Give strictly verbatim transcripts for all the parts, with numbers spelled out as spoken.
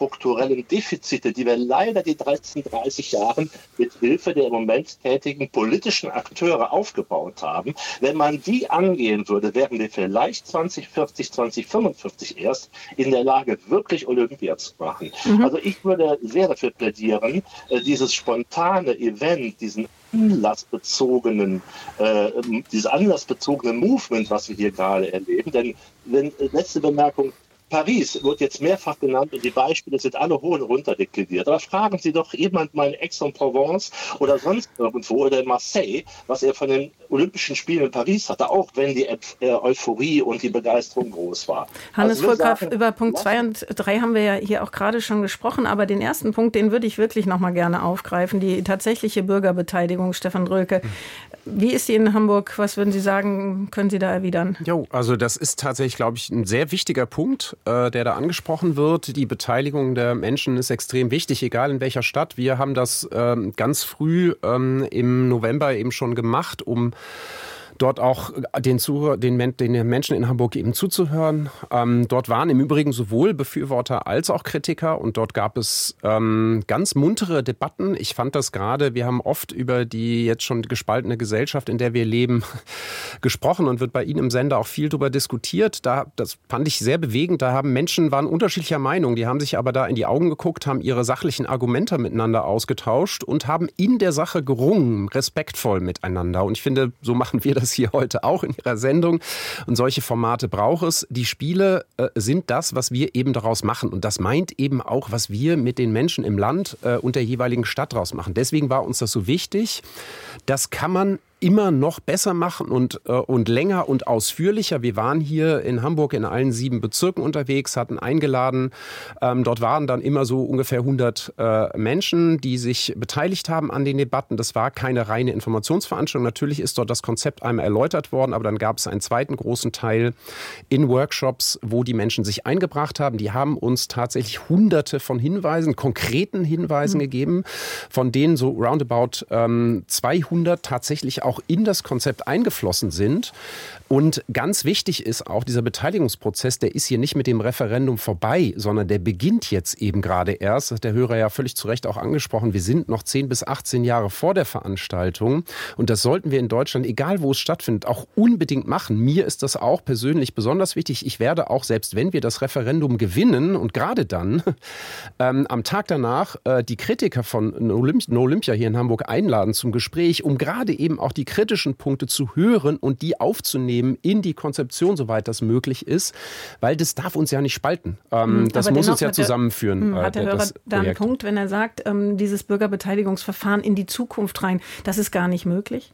strukturellen Defizite, die wir leider die letzten dreißig Jahre mit Hilfe der im Moment tätigen politischen Akteure aufgebaut haben, wenn man die angehen würde, wären wir vielleicht zwanzig vierzig, zwanzig fünfundfünfzig erst in der Lage, wirklich Olympia zu machen. Mhm. Also ich würde sehr dafür plädieren, dieses spontane Event, diesen anlassbezogenen, äh, dieses anlassbezogene Movement, was wir hier gerade erleben. Denn, wenn, letzte Bemerkung, Paris wird jetzt mehrfach genannt und die Beispiele sind alle hoch und runter dekliniert. Aber fragen Sie doch jemand mal in Aix-en-Provence oder sonst irgendwo oder in Marseille, was er von den Olympischen Spielen in Paris hatte, auch wenn die Euphorie und die Begeisterung groß war. Hannes also Vollgraf, über Punkt zwei und drei haben wir ja hier auch gerade schon gesprochen, aber den ersten Punkt, den würde ich wirklich noch mal gerne aufgreifen, die tatsächliche Bürgerbeteiligung. Stefan Röhlke, wie ist die in Hamburg? Was würden Sie sagen, können Sie da erwidern? Jo, also das ist tatsächlich, glaube ich, ein sehr wichtiger Punkt, der da angesprochen wird. Die Beteiligung der Menschen ist extrem wichtig, egal in welcher Stadt. Wir haben das ähm, ganz früh ähm, im November eben schon gemacht, um dort auch den, Zuhör, den, den Menschen in Hamburg eben zuzuhören. Ähm, dort waren im Übrigen sowohl Befürworter als auch Kritiker und dort gab es ähm, ganz muntere Debatten. Ich fand das gerade, wir haben oft über die jetzt schon gespaltene Gesellschaft, in der wir leben, gesprochen und wird bei Ihnen im Sender auch viel darüber diskutiert. Da, das fand ich sehr bewegend. Da haben Menschen, waren unterschiedlicher Meinung, die haben sich aber da in die Augen geguckt, haben ihre sachlichen Argumente miteinander ausgetauscht und haben in der Sache gerungen, respektvoll miteinander. Und ich finde, so machen wir das hier heute auch in Ihrer Sendung. Und solche Formate braucht es. Die Spiele äh, sind das, was wir eben daraus machen. Und das meint eben auch, was wir mit den Menschen im Land äh, und der jeweiligen Stadt daraus machen. Deswegen war uns das so wichtig. Das kann man immer noch besser machen und, äh, und länger und ausführlicher. Wir waren hier in Hamburg in allen sieben Bezirken unterwegs, hatten eingeladen. Ähm, dort waren dann immer so ungefähr hundert äh, Menschen, die sich beteiligt haben an den Debatten. Das war keine reine Informationsveranstaltung. Natürlich ist dort das Konzept einmal erläutert worden, aber dann gab es einen zweiten großen Teil in Workshops, wo die Menschen sich eingebracht haben. Die haben uns tatsächlich hunderte von Hinweisen, konkreten Hinweisen mhm. gegeben, von denen so roundabout ähm, zweihundert tatsächlich auch auch in das Konzept eingeflossen sind. Und ganz wichtig ist auch, dieser Beteiligungsprozess, der ist hier nicht mit dem Referendum vorbei, sondern der beginnt jetzt eben gerade erst. Das hat der Hörer ja völlig zu Recht auch angesprochen. Wir sind noch zehn bis achtzehn Jahre vor der Veranstaltung. Und das sollten wir in Deutschland, egal wo es stattfindet, auch unbedingt machen. Mir ist das auch persönlich besonders wichtig. Ich werde auch, selbst wenn wir das Referendum gewinnen und gerade dann ähm, am Tag danach äh, die Kritiker von No Olympia hier in Hamburg einladen zum Gespräch, um gerade eben auch die kritischen Punkte zu hören und die aufzunehmen in die Konzeption, soweit das möglich ist, weil das darf uns ja nicht spalten. Ähm, das Aber muss uns ja hat der, zusammenführen. Hat der äh, Hörer da einen Punkt, wenn er sagt, ähm, dieses Bürgerbeteiligungsverfahren in die Zukunft rein, das ist gar nicht möglich?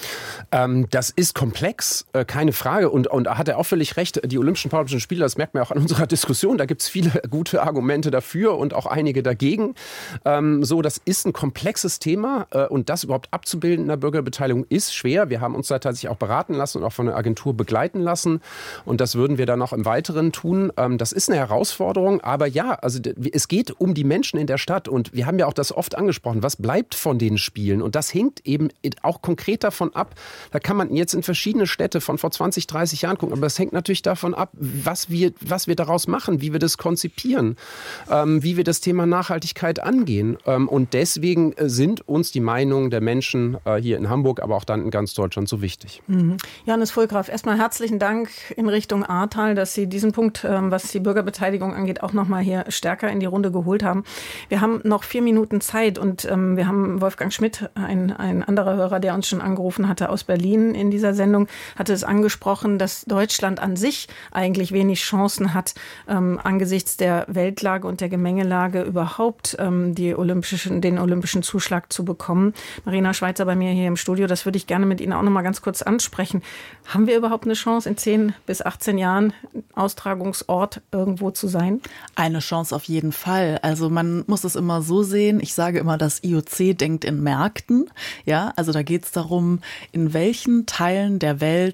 Ähm, das ist komplex, äh, keine Frage. Und, und da hat er auch völlig recht, die Olympischen Paralympischen Spiele, das merkt man auch an unserer Diskussion, da gibt es viele gute Argumente dafür und auch einige dagegen. Ähm, so, das ist ein komplexes Thema äh, und das überhaupt abzubilden in der Bürgerbeteiligung ist schwer. Wir haben uns da tatsächlich auch beraten lassen und auch von der Agentur begleiten lassen und das würden wir dann noch im Weiteren tun. Ähm, das ist eine Herausforderung, aber ja, also es geht um die Menschen in der Stadt und wir haben ja auch das oft angesprochen, was bleibt von den Spielen und das hängt eben auch konkret davon ab. Da kann man jetzt in verschiedene Städte von vor zwanzig, dreißig Jahren gucken, aber das hängt natürlich davon ab, was wir, was wir daraus machen, wie wir das konzipieren, ähm, wie wir das Thema Nachhaltigkeit angehen. Ähm, und deswegen sind uns die Meinungen der Menschen äh, hier in Hamburg, aber auch dann in ganz Deutschland so wichtig. Mhm. Johannes Vollgraf, erstmal herzlichen Dank in Richtung Ahrtal, dass Sie diesen Punkt, ähm, was die Bürgerbeteiligung angeht, auch nochmal hier stärker in die Runde geholt haben. Wir haben noch vier Minuten Zeit und ähm, wir haben Wolfgang Schmidt, ein, ein anderer Hörer, der uns schon angerufen hatte aus Berlin in dieser Sendung, hatte es angesprochen, dass Deutschland an sich eigentlich wenig Chancen hat, ähm, angesichts der Weltlage und der Gemengelage überhaupt ähm, die olympischen, den olympischen Zuschlag zu bekommen. Marina Schweizer bei mir hier im Studio, das würde ich gerne mit Ihnen auch noch mal ganz kurz ansprechen. Haben wir überhaupt eine Chance, in zehn bis achtzehn Jahren Austragungsort irgendwo zu sein? Eine Chance auf jeden Fall. Also man muss es immer so sehen. Ich sage immer, das I O C denkt in Märkten. Ja, also da geht es darum, in welchen Teilen der Welt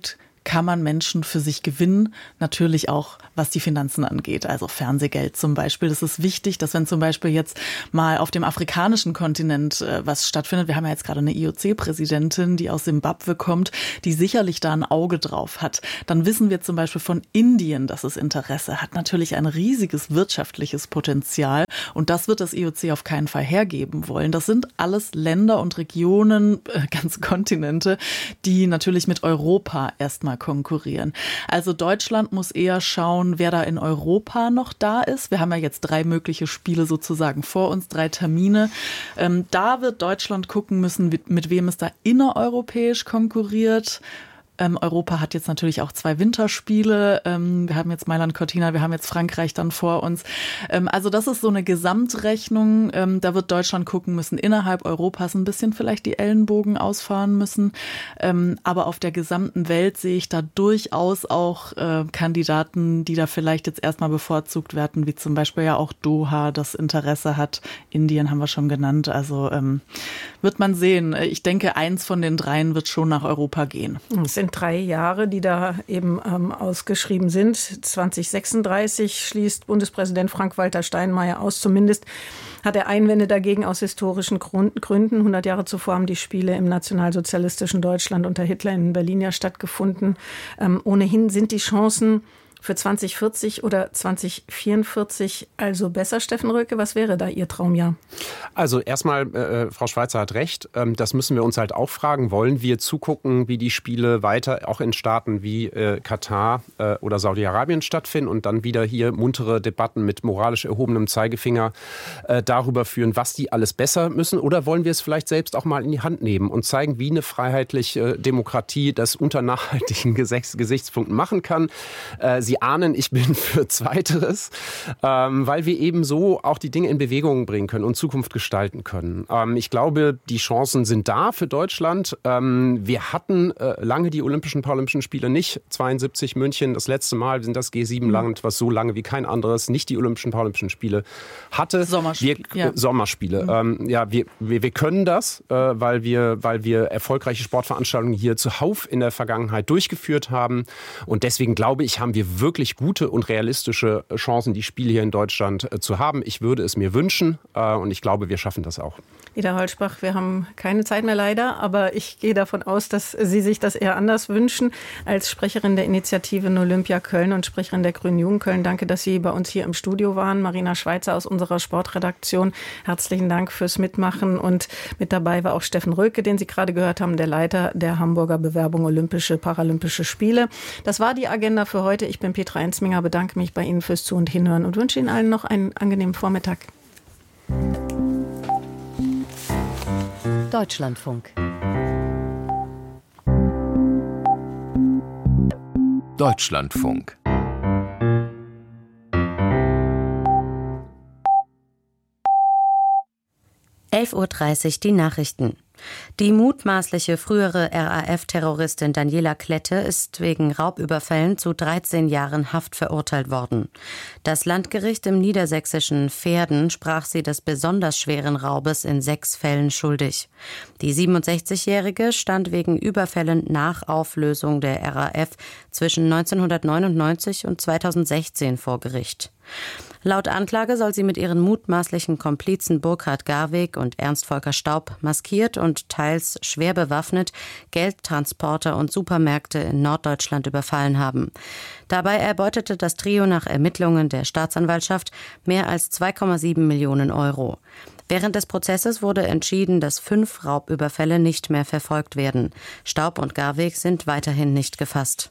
kann man Menschen für sich gewinnen, natürlich auch was die Finanzen angeht, also Fernsehgeld zum Beispiel. Das ist wichtig, dass wenn zum Beispiel jetzt mal auf dem afrikanischen Kontinent äh, was stattfindet, wir haben ja jetzt gerade eine I O C-Präsidentin, die aus Simbabwe kommt, die sicherlich da ein Auge drauf hat. Dann wissen wir zum Beispiel von Indien, dass es Interesse hat, natürlich ein riesiges wirtschaftliches Potenzial und das wird das I O C auf keinen Fall hergeben wollen. Das sind alles Länder und Regionen, äh, ganze Kontinente, die natürlich mit Europa erstmal konkurrieren. Also Deutschland muss eher schauen, wer da in Europa noch da ist. Wir haben ja jetzt drei mögliche Spiele sozusagen vor uns, drei Termine. Ähm, da wird Deutschland gucken müssen, mit, mit wem es da innereuropäisch konkurriert. Ähm, Europa hat jetzt natürlich auch zwei Winterspiele. Ähm, wir haben jetzt Mailand Cortina, wir haben jetzt Frankreich dann vor uns. Ähm, also das ist so eine Gesamtrechnung. Ähm, da wird Deutschland gucken müssen, innerhalb Europas ein bisschen vielleicht die Ellenbogen ausfahren müssen. Ähm, aber auf der gesamten Welt sehe ich da durchaus auch äh, Kandidaten, die da vielleicht jetzt erstmal bevorzugt werden, wie zum Beispiel ja auch Doha das Interesse hat. Indien haben wir schon genannt. Also ähm, wird man sehen. Ich denke, eins von den dreien wird schon nach Europa gehen. Es sind drei Jahre, die da eben ähm, ausgeschrieben sind. zwanzig sechsunddreißig schließt Bundespräsident Frank-Walter Steinmeier aus. Zumindest hat er Einwände dagegen aus historischen Gründen. hundert Jahre zuvor haben die Spiele im nationalsozialistischen Deutschland unter Hitler in Berlin ja stattgefunden. Ähm, ohnehin sind die Chancen für zwanzig vierzig oder zwanzig vierundvierzig also besser, Steffen Röke? Was wäre da Ihr Traumjahr? Also erstmal, äh, Frau Schweizer hat recht, ähm, das müssen wir uns halt auch fragen. Wollen wir zugucken, wie die Spiele weiter auch in Staaten wie äh, Katar äh, oder Saudi-Arabien stattfinden und dann wieder hier muntere Debatten mit moralisch erhobenem Zeigefinger äh, darüber führen, was die alles besser müssen? Oder wollen wir es vielleicht selbst auch mal in die Hand nehmen und zeigen, wie eine freiheitliche Demokratie das unter nachhaltigen Gesichtspunkten machen kann? Äh, Sie ahnen, ich bin für Zweiteres, ähm, weil wir eben so auch die Dinge in Bewegung bringen können und Zukunft gestalten können. Ähm, ich glaube, die Chancen sind da für Deutschland. Ähm, wir hatten äh, lange die Olympischen Paralympischen Spiele nicht. zweiundsiebzig München, das letzte Mal, wir sind das G sieben Land, was so lange wie kein anderes nicht die Olympischen Paralympischen Spiele hatte. Sommerspiele. Wir, ja. Sommerspiele. Mhm. Ähm, ja, wir, wir, wir können das, äh, weil wir, weil wir erfolgreiche Sportveranstaltungen hier zuhauf in der Vergangenheit durchgeführt haben. Und deswegen glaube ich, haben wir wirklich gute und realistische Chancen, die Spiele hier in Deutschland äh, zu haben. Ich würde es mir wünschen äh, und ich glaube, wir schaffen das auch. Ida Holzbach, wir haben keine Zeit mehr leider, aber ich gehe davon aus, dass Sie sich das eher anders wünschen. Als Sprecherin der Initiative Olympia Köln und Sprecherin der Grünen Jugend Köln, danke, dass Sie bei uns hier im Studio waren. Marina Schweizer aus unserer Sportredaktion, herzlichen Dank fürs Mitmachen. Und mit dabei war auch Steffen Röke, den Sie gerade gehört haben, der Leiter der Hamburger Bewerbung Olympische Paralympische Spiele. Das war die Agenda für heute. Ich bin Petra Enzminger, bedanke mich bei Ihnen fürs Zu- und Hinhören und wünsche Ihnen allen noch einen angenehmen Vormittag. Deutschlandfunk. Deutschlandfunk. elf Uhr dreißig die Nachrichten. Die mutmaßliche frühere R A F-Terroristin Daniela Klette ist wegen Raubüberfällen zu dreizehn Jahren Haft verurteilt worden. Das Landgericht im niedersächsischen Verden sprach sie des besonders schweren Raubes in sechs Fällen schuldig. Die siebenundsechzigjährige stand wegen Überfällen nach Auflösung der R A F zwischen neunzehnhundertneunundneunzig und zweitausendsechzehn vor Gericht. Laut Anklage soll sie mit ihren mutmaßlichen Komplizen Burkhard Garweg und Ernst Volker Staub maskiert und teils schwer bewaffnet Geldtransporter und Supermärkte in Norddeutschland überfallen haben. Dabei erbeutete das Trio nach Ermittlungen der Staatsanwaltschaft mehr als zwei Komma sieben Millionen Euro. Während des Prozesses wurde entschieden, dass fünf Raubüberfälle nicht mehr verfolgt werden. Staub und Garweg sind weiterhin nicht gefasst.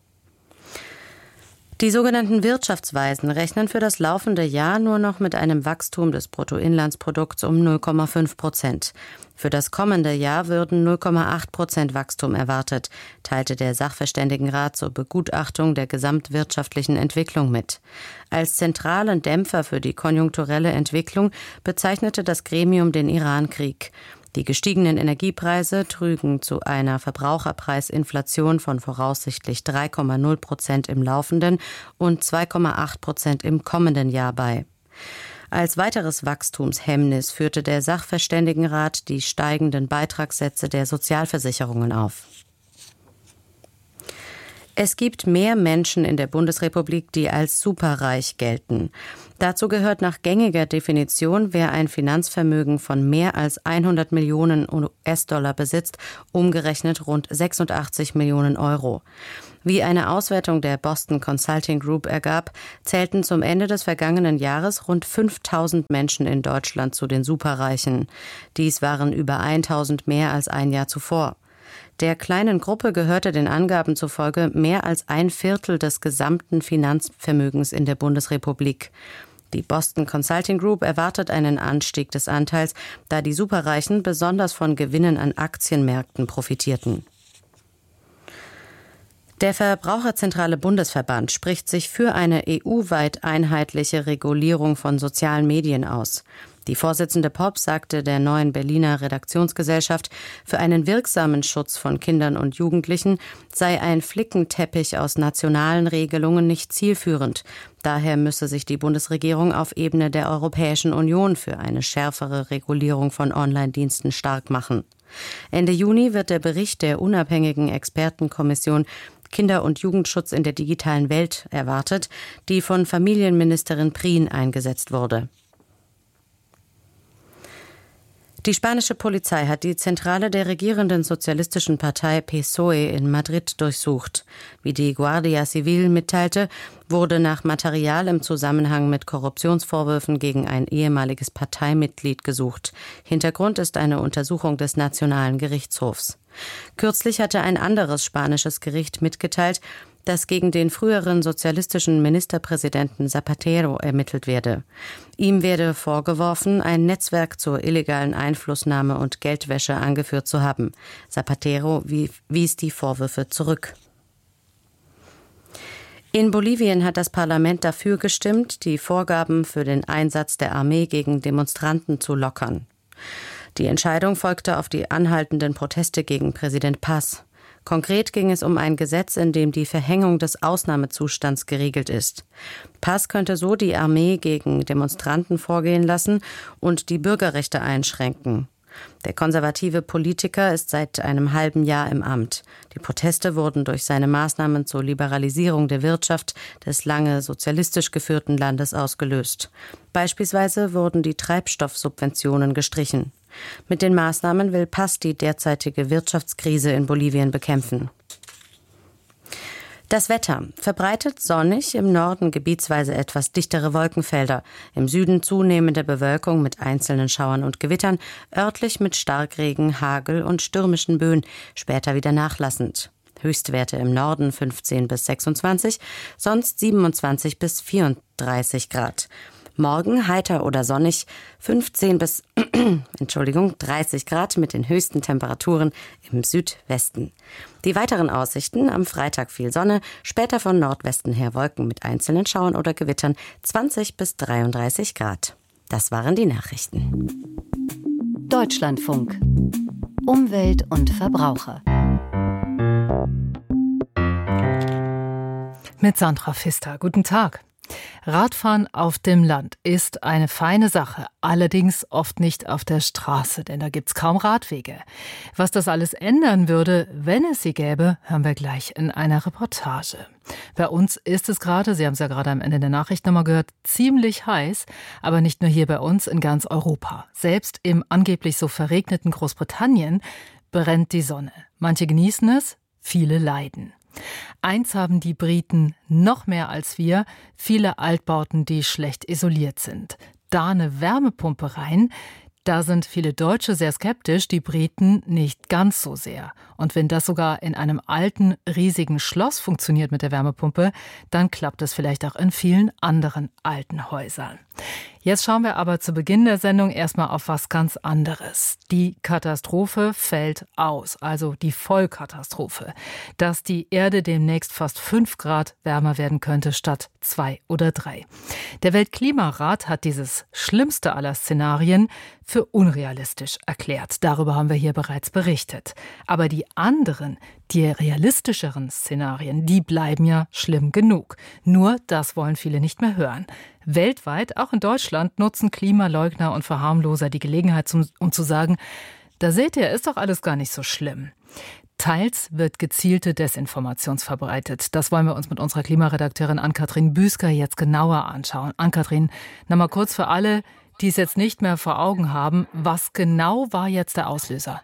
Die sogenannten Wirtschaftsweisen rechnen für das laufende Jahr nur noch mit einem Wachstum des Bruttoinlandsprodukts um null Komma fünf Prozent. Für das kommende Jahr würden null Komma acht Prozent Wachstum erwartet, teilte der Sachverständigenrat zur Begutachtung der gesamtwirtschaftlichen Entwicklung mit. Als zentralen Dämpfer für die konjunkturelle Entwicklung bezeichnete das Gremium den Irankrieg. Die gestiegenen Energiepreise trügen zu einer Verbraucherpreisinflation von voraussichtlich drei Komma null Prozent im laufenden und zwei Komma acht Prozent im kommenden Jahr bei. Als weiteres Wachstumshemmnis führte der Sachverständigenrat die steigenden Beitragssätze der Sozialversicherungen auf. Es gibt mehr Menschen in der Bundesrepublik, die als superreich gelten. Dazu gehört nach gängiger Definition, wer ein Finanzvermögen von mehr als hundert Millionen U S-Dollar besitzt, umgerechnet rund sechsundachtzig Millionen Euro. Wie eine Auswertung der Boston Consulting Group ergab, zählten zum Ende des vergangenen Jahres rund fünftausend Menschen in Deutschland zu den Superreichen. Dies waren über tausend mehr als ein Jahr zuvor. Der kleinen Gruppe gehörte den Angaben zufolge mehr als ein Viertel des gesamten Finanzvermögens in der Bundesrepublik. Die Boston Consulting Group erwartet einen Anstieg des Anteils, da die Superreichen besonders von Gewinnen an Aktienmärkten profitierten. Der Verbraucherzentrale Bundesverband spricht sich für eine E U-weit einheitliche Regulierung von sozialen Medien aus. Die Vorsitzende Popp sagte der Neuen Berliner Redaktionsgesellschaft, für einen wirksamen Schutz von Kindern und Jugendlichen sei ein Flickenteppich aus nationalen Regelungen nicht zielführend. Daher müsse sich die Bundesregierung auf Ebene der Europäischen Union für eine schärfere Regulierung von Online-Diensten stark machen. Ende Juni wird der Bericht der unabhängigen Expertenkommission Kinder- und Jugendschutz in der digitalen Welt erwartet, die von Familienministerin Prien eingesetzt wurde. Die spanische Polizei hat die Zentrale der regierenden sozialistischen Partei P S O E in Madrid durchsucht. Wie die Guardia Civil mitteilte, wurde nach Material im Zusammenhang mit Korruptionsvorwürfen gegen ein ehemaliges Parteimitglied gesucht. Hintergrund ist eine Untersuchung des Nationalen Gerichtshofs. Kürzlich hatte ein anderes spanisches Gericht mitgeteilt, dass gegen den früheren sozialistischen Ministerpräsidenten Zapatero ermittelt werde. Ihm werde vorgeworfen, ein Netzwerk zur illegalen Einflussnahme und Geldwäsche angeführt zu haben. Zapatero wies die Vorwürfe zurück. In Bolivien hat das Parlament dafür gestimmt, die Vorgaben für den Einsatz der Armee gegen Demonstranten zu lockern. Die Entscheidung folgte auf die anhaltenden Proteste gegen Präsident Paz. Konkret ging es um ein Gesetz, in dem die Verhängung des Ausnahmezustands geregelt ist. Paz könnte so die Armee gegen Demonstranten vorgehen lassen und die Bürgerrechte einschränken. Der konservative Politiker ist seit einem halben Jahr im Amt. Die Proteste wurden durch seine Maßnahmen zur Liberalisierung der Wirtschaft des lange sozialistisch geführten Landes ausgelöst. Beispielsweise wurden die Treibstoffsubventionen gestrichen. Mit den Maßnahmen will Paz die derzeitige Wirtschaftskrise in Bolivien bekämpfen. Das Wetter: verbreitet sonnig, im Norden gebietsweise etwas dichtere Wolkenfelder, im Süden zunehmende Bewölkung mit einzelnen Schauern und Gewittern, örtlich mit Starkregen, Hagel und stürmischen Böen, später wieder nachlassend. Höchstwerte im Norden fünfzehn bis sechsundzwanzig, sonst siebenundzwanzig bis vierunddreißig Grad. Morgen heiter oder sonnig, fünfzehn bis Entschuldigung, dreißig Grad mit den höchsten Temperaturen im Südwesten. Die weiteren Aussichten: am Freitag viel Sonne, später von Nordwesten her Wolken mit einzelnen Schauern oder Gewittern, zwanzig bis dreiunddreißig Grad. Das waren die Nachrichten. Deutschlandfunk. Umwelt und Verbraucher. Mit Sandra Pfister. Guten Tag. Radfahren auf dem Land ist eine feine Sache, allerdings oft nicht auf der Straße, denn da gibt's kaum Radwege. Was das alles ändern würde, wenn es sie gäbe, hören wir gleich in einer Reportage. Bei uns ist es gerade, Sie haben es ja gerade am Ende der Nachricht nochmal gehört, ziemlich heiß, aber nicht nur hier bei uns, in ganz Europa. Selbst im angeblich so verregneten Großbritannien brennt die Sonne. Manche genießen es, viele leiden. Eins haben die Briten noch mehr als wir: viele Altbauten, die schlecht isoliert sind. Da eine Wärmepumpe rein, da sind viele Deutsche sehr skeptisch, die Briten nicht ganz so sehr. Und wenn das sogar in einem alten, riesigen Schloss funktioniert mit der Wärmepumpe, dann klappt es vielleicht auch in vielen anderen alten Häusern. Jetzt schauen wir aber zu Beginn der Sendung erstmal auf was ganz anderes. Die Katastrophe fällt aus, also die Vollkatastrophe, dass die Erde demnächst fast fünf Grad wärmer werden könnte statt zwei oder drei. Der Weltklimarat hat dieses schlimmste aller Szenarien für unrealistisch erklärt. Darüber haben wir hier bereits berichtet. Aber die anderen, die realistischeren Szenarien, die bleiben ja schlimm genug. Nur das wollen viele nicht mehr hören. Weltweit, auch in Deutschland, nutzen Klimaleugner und Verharmloser die Gelegenheit, um zu sagen, da seht ihr, ist doch alles gar nicht so schlimm. Teils wird gezielte Desinformation verbreitet. Das wollen wir uns mit unserer Klimaredakteurin Ann-Kathrin Büsker jetzt genauer anschauen. Ann-Kathrin, noch mal kurz für alle, die es jetzt nicht mehr vor Augen haben, was genau war jetzt der Auslöser?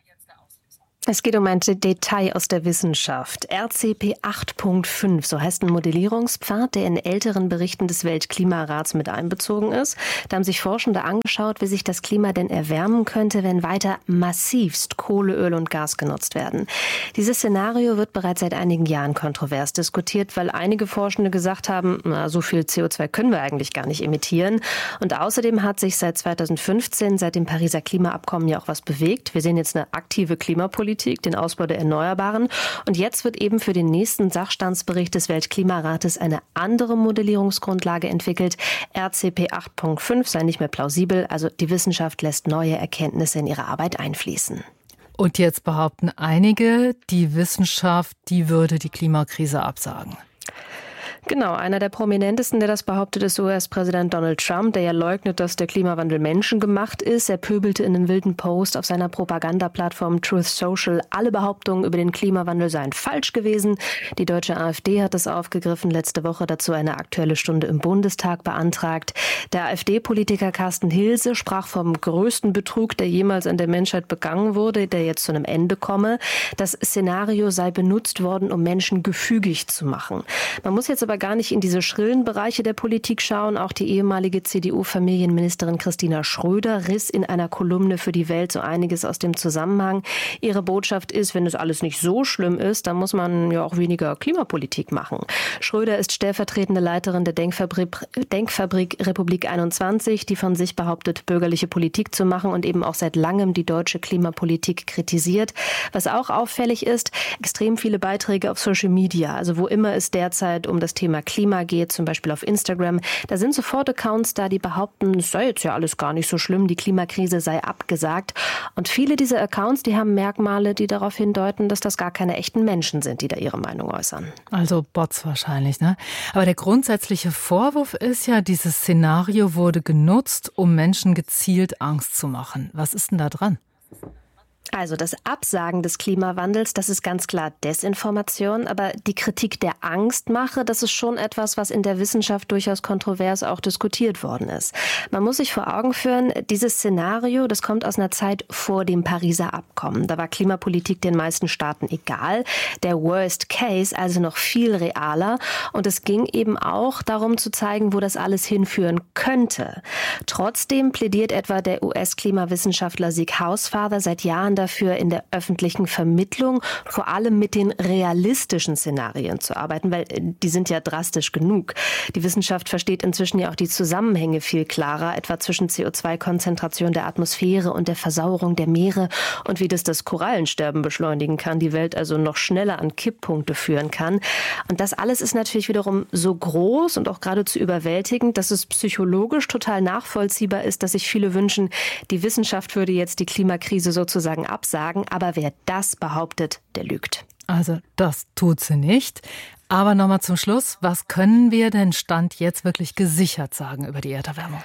Es geht um ein Detail aus der Wissenschaft. R C P acht Punkt fünf, so heißt ein Modellierungspfad, der in älteren Berichten des Weltklimarats mit einbezogen ist. Da haben sich Forschende angeschaut, wie sich das Klima denn erwärmen könnte, wenn weiter massivst Kohle, Öl und Gas genutzt werden. Dieses Szenario wird bereits seit einigen Jahren kontrovers diskutiert, weil einige Forschende gesagt haben, na, so viel C O zwei können wir eigentlich gar nicht emittieren. Und außerdem hat sich seit zweitausendfünfzehn, seit dem Pariser Klimaabkommen ja auch was bewegt. Wir sehen jetzt eine aktive Klimapolitik, den Ausbau der Erneuerbaren. Und jetzt wird eben für den nächsten Sachstandsbericht des Weltklimarates eine andere Modellierungsgrundlage entwickelt. R C P acht Punkt fünf sei nicht mehr plausibel, also die Wissenschaft lässt neue Erkenntnisse in ihre Arbeit einfließen. Und jetzt behaupten einige, die Wissenschaft, die würde die Klimakrise absagen. Genau, einer der prominentesten, der das behauptet, ist U S-Präsident Donald Trump, der ja leugnet, dass der Klimawandel menschengemacht ist. Er pöbelte in einem wilden Post auf seiner Propagandaplattform Truth Social, alle Behauptungen über den Klimawandel seien falsch gewesen. Die deutsche AfD hat das aufgegriffen, letzte Woche dazu eine Aktuelle Stunde im Bundestag beantragt. Der AfD-Politiker Carsten Hilse sprach vom größten Betrug, der jemals an der Menschheit begangen wurde, der jetzt zu einem Ende komme. Das Szenario sei benutzt worden, um Menschen gefügig zu machen. Man muss jetzt aber gar nicht in diese schrillen Bereiche der Politik schauen. Auch die ehemalige C D U-Familienministerin Christina Schröder riss in einer Kolumne für die Welt so einiges aus dem Zusammenhang. Ihre Botschaft ist, wenn es alles nicht so schlimm ist, dann muss man ja auch weniger Klimapolitik machen. Schröder ist stellvertretende Leiterin der Denkfabrik, Denkfabrik Republik einundzwanzig, die von sich behauptet, bürgerliche Politik zu machen und eben auch seit langem die deutsche Klimapolitik kritisiert. Was auch auffällig ist, extrem viele Beiträge auf Social Media, also wo immer es derzeit um das Thema Klima geht, zum Beispiel auf Instagram. Da sind sofort Accounts da, die behaupten, es sei jetzt ja alles gar nicht so schlimm, die Klimakrise sei abgesagt. Und viele dieser Accounts, die haben Merkmale, die darauf hindeuten, dass das gar keine echten Menschen sind, die da ihre Meinung äußern. Also Bots wahrscheinlich, ne? Aber der grundsätzliche Vorwurf ist ja, dieses Szenario wurde genutzt, um Menschen gezielt Angst zu machen. Was ist denn da dran? Also das Absagen des Klimawandels, das ist ganz klar Desinformation, aber die Kritik der Angstmache, das ist schon etwas, was in der Wissenschaft durchaus kontrovers auch diskutiert worden ist. Man muss sich vor Augen führen, dieses Szenario, das kommt aus einer Zeit vor dem Pariser Abkommen. Da war Klimapolitik den meisten Staaten egal. Der Worst Case also noch viel realer und es ging eben auch darum zu zeigen, wo das alles hinführen könnte. Trotzdem plädiert etwa der U S-Klimawissenschaftler Sieg Hausfather seit Jahren dafür, in der öffentlichen Vermittlung vor allem mit den realistischen Szenarien zu arbeiten, weil die sind ja drastisch genug. Die Wissenschaft versteht inzwischen ja auch die Zusammenhänge viel klarer, etwa zwischen C O zwei Konzentration der Atmosphäre und der Versauerung der Meere und wie das das Korallensterben beschleunigen kann, die Welt also noch schneller an Kipppunkte führen kann. Und das alles ist natürlich wiederum so groß und auch geradezu überwältigend, dass es psychologisch total nachvollziehbar ist, dass sich viele wünschen, die Wissenschaft würde jetzt die Klimakrise sozusagen absagen, aber wer das behauptet, der lügt. Also das tut sie nicht. Aber nochmal zum Schluss, was können wir denn Stand jetzt wirklich gesichert sagen über die Erderwärmung?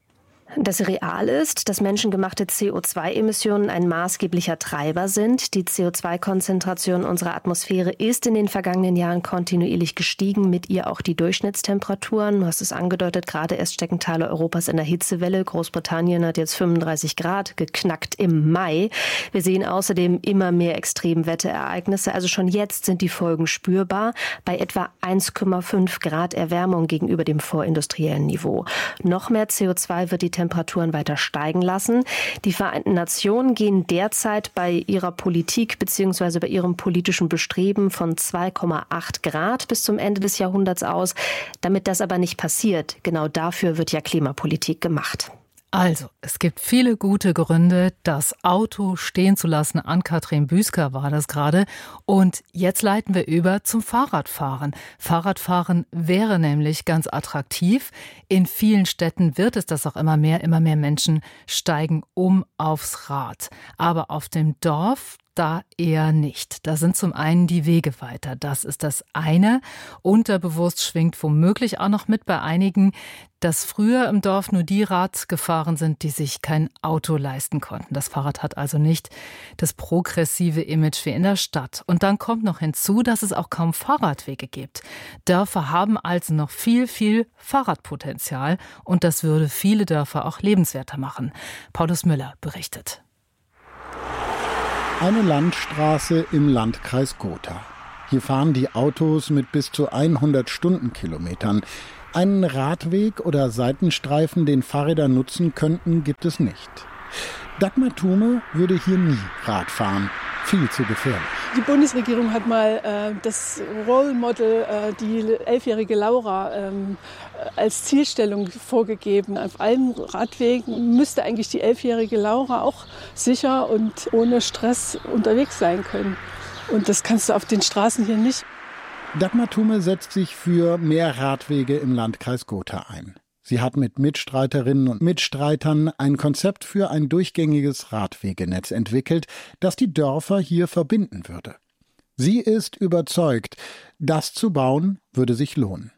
Dass real ist, dass menschengemachte C O zwei Emissionen ein maßgeblicher Treiber sind. Die C O zwei Konzentration unserer Atmosphäre ist in den vergangenen Jahren kontinuierlich gestiegen, mit ihr auch die Durchschnittstemperaturen. Du hast es angedeutet, gerade erst stecken Teile Europas in der Hitzewelle. Großbritannien hat jetzt fünfunddreißig Grad geknackt im Mai. Wir sehen außerdem immer mehr Extremwetterereignisse. Also schon jetzt sind die Folgen spürbar bei etwa eins Komma fünf Grad Erwärmung gegenüber dem vorindustriellen Niveau. Noch mehr C O zwei wird die Temperaturen weiter steigen lassen. Die Vereinten Nationen gehen derzeit bei ihrer Politik bzw. bei ihrem politischen Bestreben von zwei Komma acht Grad bis zum Ende des Jahrhunderts aus. Damit das aber nicht passiert, genau dafür wird ja Klimapolitik gemacht. Also, es gibt viele gute Gründe, das Auto stehen zu lassen. Ann-Kathrin Büsker war das gerade. Und jetzt leiten wir über zum Fahrradfahren. Fahrradfahren wäre nämlich ganz attraktiv. In vielen Städten wird es das auch immer mehr. Immer mehr Menschen steigen um aufs Rad. Aber auf dem Dorf, da eher nicht. Da sind zum einen die Wege weiter. Das ist das eine. Unterbewusst schwingt womöglich auch noch mit bei einigen, dass früher im Dorf nur die Rad gefahren sind, die sich kein Auto leisten konnten. Das Fahrrad hat also nicht das progressive Image wie in der Stadt. Und dann kommt noch hinzu, dass es auch kaum Fahrradwege gibt. Dörfer haben also noch viel, viel Fahrradpotenzial und das würde viele Dörfer auch lebenswerter machen. Paulus Müller berichtet. Eine Landstraße im Landkreis Gotha. Hier fahren die Autos mit bis zu hundert Stundenkilometern. Einen Radweg oder Seitenstreifen, den Fahrräder nutzen könnten, gibt es nicht. Dagmar Thume würde hier nie Rad fahren. Viel zu gefährlich. Die Bundesregierung hat mal äh, das Role Model, äh, die elfjährige Laura, ähm, als Zielstellung vorgegeben. Auf allen Radwegen müsste eigentlich die elfjährige Laura auch sicher und ohne Stress unterwegs sein können. Und das kannst du auf den Straßen hier nicht. Dagmar Thume setzt sich für mehr Radwege im Landkreis Gotha ein. Sie hat mit Mitstreiterinnen und Mitstreitern ein Konzept für ein durchgängiges Radwegenetz entwickelt, das die Dörfer hier verbinden würde. Sie ist überzeugt, das zu bauen würde sich lohnen.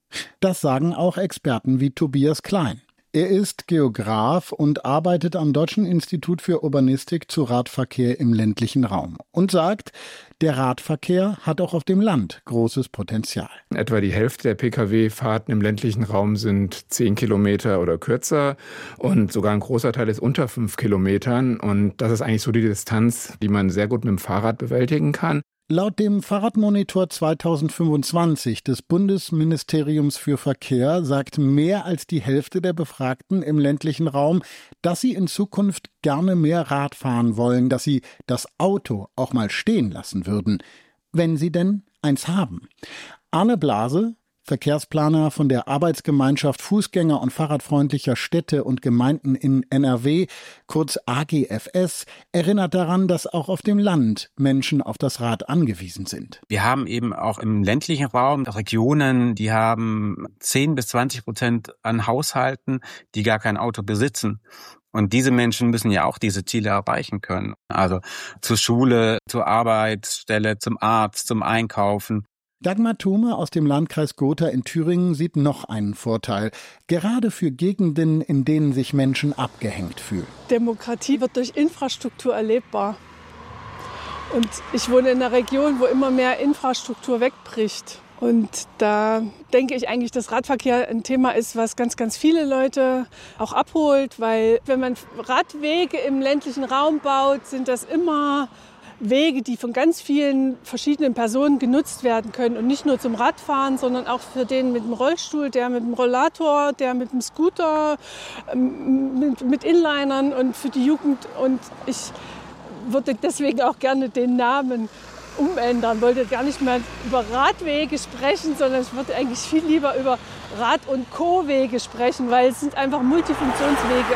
Das sagen auch Experten wie Tobias Klein. Er ist Geograf und arbeitet am Deutschen Institut für Urbanistik zu Radverkehr im ländlichen Raum und sagt, der Radverkehr hat auch auf dem Land großes Potenzial. Etwa die Hälfte der Pkw-Fahrten im ländlichen Raum sind zehn Kilometer oder kürzer und sogar ein großer Teil ist unter fünf Kilometern. Und das ist eigentlich so die Distanz, die man sehr gut mit dem Fahrrad bewältigen kann. Laut dem Fahrradmonitor zweitausendfünfundzwanzig des Bundesministeriums für Verkehr sagt mehr als die Hälfte der Befragten im ländlichen Raum, dass sie in Zukunft gerne mehr Rad fahren wollen, dass sie das Auto auch mal stehen lassen würden, wenn sie denn eins haben. Arne Blase, Verkehrsplaner von der Arbeitsgemeinschaft Fußgänger- und Fahrradfreundlicher Städte und Gemeinden in N R W, kurz A G F S, erinnert daran, dass auch auf dem Land Menschen auf das Rad angewiesen sind. Wir haben eben auch im ländlichen Raum Regionen, die haben zehn bis zwanzig Prozent an Haushalten, die gar kein Auto besitzen. Und diese Menschen müssen ja auch diese Ziele erreichen können. Also zur Schule, zur Arbeitsstelle, zum Arzt, zum Einkaufen. Dagmar Thume aus dem Landkreis Gotha in Thüringen sieht noch einen Vorteil, gerade für Gegenden, in denen sich Menschen abgehängt fühlen. Demokratie wird durch Infrastruktur erlebbar. Und ich wohne in einer Region, wo immer mehr Infrastruktur wegbricht. Und da denke ich eigentlich, dass Radverkehr ein Thema ist, was ganz, ganz viele Leute auch abholt. Weil wenn man Radwege im ländlichen Raum baut, sind das immer Wege, die von ganz vielen verschiedenen Personen genutzt werden können. Und nicht nur zum Radfahren, sondern auch für den mit dem Rollstuhl, der mit dem Rollator, der mit dem Scooter, mit, mit Inlinern und für die Jugend. Und ich würde deswegen auch gerne den Namen umändern. Wollte gar nicht mehr über Radwege sprechen, sondern ich würde eigentlich viel lieber über Rad- und Co-Wege sprechen, weil es sind einfach Multifunktionswege.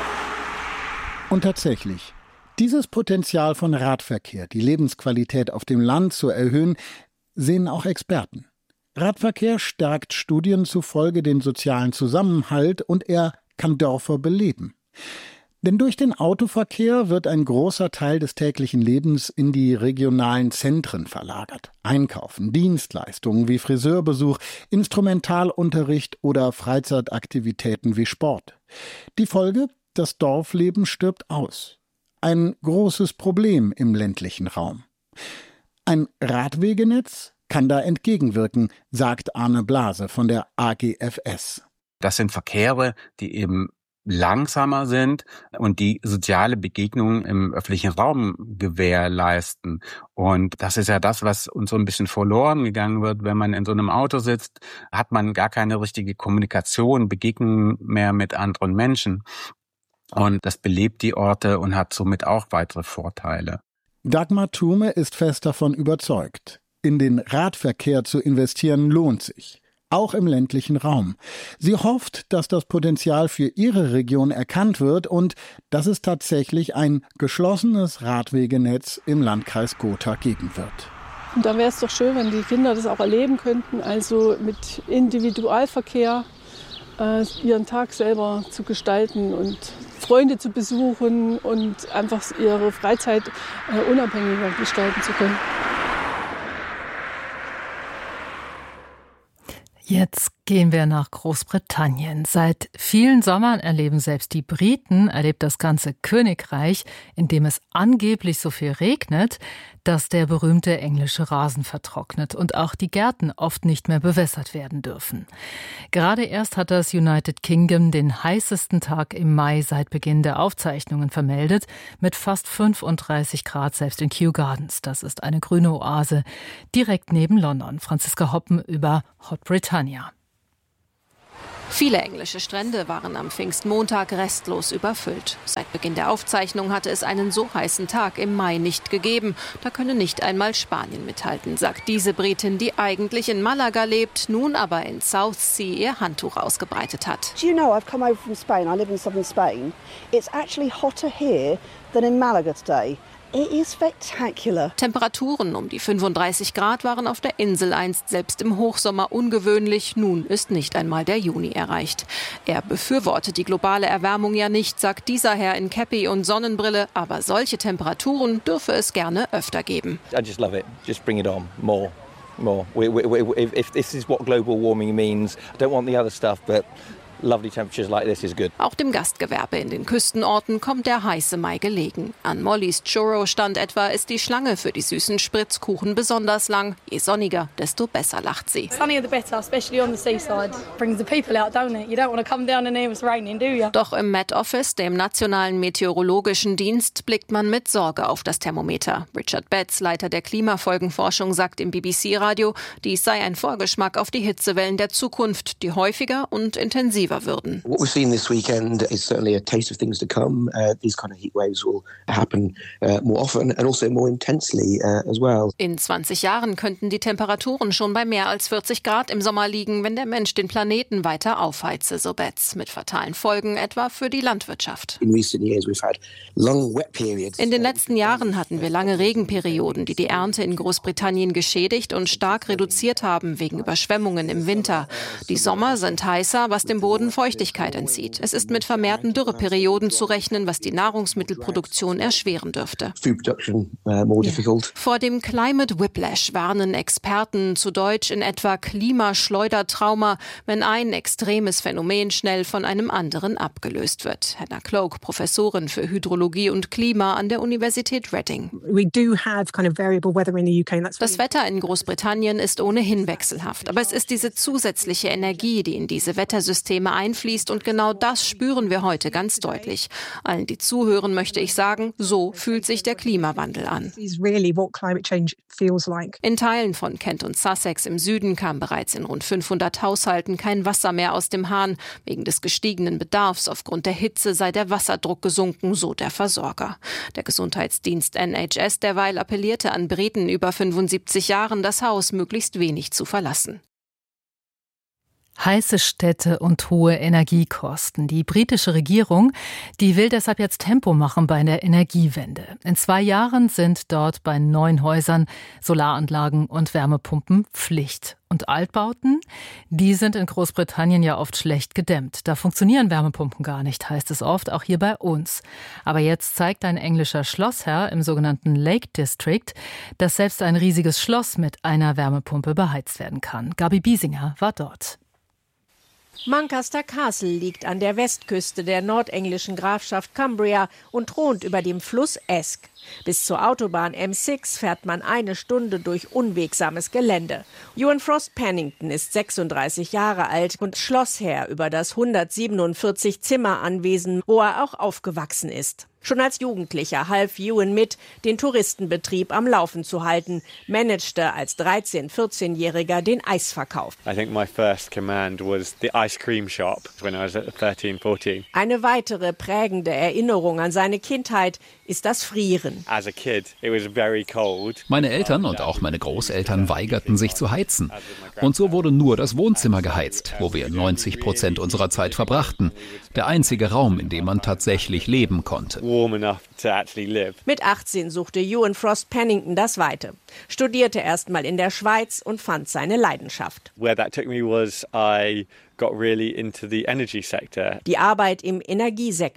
Und tatsächlich, dieses Potenzial von Radverkehr, die Lebensqualität auf dem Land zu erhöhen, sehen auch Experten. Radverkehr stärkt Studien zufolge den sozialen Zusammenhalt und er kann Dörfer beleben. Denn durch den Autoverkehr wird ein großer Teil des täglichen Lebens in die regionalen Zentren verlagert. Einkaufen, Dienstleistungen wie Friseurbesuch, Instrumentalunterricht oder Freizeitaktivitäten wie Sport. Die Folge: das Dorfleben stirbt aus. Ein großes Problem im ländlichen Raum. Ein Radwegenetz kann da entgegenwirken, sagt Arne Blase von der A G F S. Das sind Verkehre, die eben langsamer sind und die soziale Begegnungen im öffentlichen Raum gewährleisten. Und das ist ja das, was uns so ein bisschen verloren gegangen wird. Wenn man in so einem Auto sitzt, hat man gar keine richtige Kommunikation, Begegnung mehr mit anderen Menschen. Und das belebt die Orte und hat somit auch weitere Vorteile. Dagmar Thume ist fest davon überzeugt. In den Radverkehr zu investieren lohnt sich. Auch im ländlichen Raum. Sie hofft, dass das Potenzial für ihre Region erkannt wird und dass es tatsächlich ein geschlossenes Radwegenetz im Landkreis Gotha geben wird. Und da wäre es doch schön, wenn die Kinder das auch erleben könnten, also mit Individualverkehr äh, ihren Tag selber zu gestalten und Freunde zu besuchen und einfach ihre Freizeit äh, unabhängiger gestalten zu können. Jetzt gehen wir nach Großbritannien. Seit vielen Sommern erleben selbst die Briten, erlebt das ganze Königreich, in dem es angeblich so viel regnet, dass der berühmte englische Rasen vertrocknet und auch die Gärten oft nicht mehr bewässert werden dürfen. Gerade erst hat das United Kingdom den heißesten Tag im Mai seit Beginn der Aufzeichnungen vermeldet, mit fast fünfunddreißig Grad selbst in Kew Gardens. Das ist eine grüne Oase direkt neben London. Franziska Hoppen über Hot Britannia. Viele englische Strände waren am Pfingstmontag restlos überfüllt. Seit Beginn der Aufzeichnung hatte es einen so heißen Tag im Mai nicht gegeben. Da könne nicht einmal Spanien mithalten, sagt diese Britin, die eigentlich in Malaga lebt, nun aber in Southsea ihr Handtuch ausgebreitet hat. Do you know, I've come over from Spain. I live in southern Spain. It's actually hotter here than in Malaga today. It is spectacular. Temperaturen um die fünfunddreißig Grad waren auf der Insel einst selbst im Hochsommer ungewöhnlich. Nun ist nicht einmal der Juni erreicht. Er befürwortet die globale Erwärmung ja nicht, sagt dieser Herr in Käppi und Sonnenbrille. Aber solche Temperaturen dürfe es gerne öfter geben. I just love it. Just bring it on. More. More. We, we, we, if, if this is what global warming means, I don't want the other stuff, but lovely temperatures like this is good. Auch dem Gastgewerbe in den Küstenorten kommt der heiße Mai gelegen. An Mollys Churro Stand etwa ist die Schlange für die süßen Spritzkuchen besonders lang. Je sonniger, desto besser lacht sie. Sunnier the better, especially on the seaside. Brings the people out, don't it? You don't want to come down and hear it's raining, do you? Doch im Met Office, dem Nationalen Meteorologischen Dienst, blickt man mit Sorge auf das Thermometer. Richard Betts, Leiter der Klimafolgenforschung, sagt im B B C-Radio, dies sei ein Vorgeschmack auf die Hitzewellen der Zukunft, die häufiger und intensiver würden. What we've seen this weekend is certainly a taste of things to come. Uh, these kind of heat waves will happen uh, more often and also more intensely uh, as well. In zwanzig Jahren könnten die Temperaturen schon bei mehr als vierzig Grad im Sommer liegen, wenn der Mensch den Planeten weiter aufheize, so Betts, mit fatalen Folgen etwa für die Landwirtschaft. In recent years we've had long wet periods. In den letzten Jahren hatten wir lange Regenperioden, die die Ernte in Großbritannien geschädigt und stark reduziert haben wegen Überschwemmungen im Winter. Die Sommer sind heißer, was dem Boden Feuchtigkeit entzieht. Es ist mit vermehrten Dürreperioden zu rechnen, was die Nahrungsmittelproduktion erschweren dürfte. Vor dem Climate Whiplash warnen Experten, zu Deutsch in etwa Klimaschleudertrauma, wenn ein extremes Phänomen schnell von einem anderen abgelöst wird. Hannah Cloak, Professorin für Hydrologie und Klima an der Universität Reading. Das Wetter in Großbritannien ist ohnehin wechselhaft, aber es ist diese zusätzliche Energie, die in diese Wettersysteme einfließt und genau das spüren wir heute ganz deutlich. Allen, die zuhören, möchte ich sagen, so fühlt sich der Klimawandel an. In Teilen von Kent und Sussex im Süden kam bereits in rund fünfhundert Haushalten kein Wasser mehr aus dem Hahn. Wegen des gestiegenen Bedarfs aufgrund der Hitze sei der Wasserdruck gesunken, so der Versorger. Der Gesundheitsdienst N H S derweil appellierte an Briten über fünfundsiebzig Jahren, das Haus möglichst wenig zu verlassen. Heiße Städte und hohe Energiekosten. Die britische Regierung, die will deshalb jetzt Tempo machen bei der Energiewende. In zwei Jahren sind dort bei neuen Häusern Solaranlagen und Wärmepumpen Pflicht. Und Altbauten, die sind in Großbritannien ja oft schlecht gedämmt. Da funktionieren Wärmepumpen gar nicht, heißt es oft, auch hier bei uns. Aber jetzt zeigt ein englischer Schlossherr im sogenannten Lake District, dass selbst ein riesiges Schloss mit einer Wärmepumpe beheizt werden kann. Gabi Biesinger war dort. Muncaster Castle liegt an der Westküste der nordenglischen Grafschaft Cumbria und thront über dem Fluss Esk. Bis zur Autobahn M sechs fährt man eine Stunde durch unwegsames Gelände. Ewan Frost Pennington ist sechsunddreißig Jahre alt und Schlossherr über das hundertsiebenundvierzig Zimmer-Anwesen, wo er auch aufgewachsen ist. Schon als Jugendlicher half Ewan mit, den Touristenbetrieb am Laufen zu halten, managte als dreizehn-, vierzehnjähriger den Eisverkauf. I think my first command was the ice cream shop when I was thirteen, fourteen. Eine weitere prägende Erinnerung an seine Kindheit ist das Frieren. As a kid, it was very cold. Meine Eltern und auch meine Großeltern weigerten sich zu heizen. Und so wurde nur das Wohnzimmer geheizt, wo wir neunzig Prozent unserer Zeit verbrachten. Der einzige Raum, in dem man tatsächlich leben konnte. Mit achtzehn suchte Ewan Frost Pennington das Weite, studierte erstmal in der Schweiz und fand seine Leidenschaft. Where that took me was I got really into the energy sector. Die Arbeit im Energiesektor.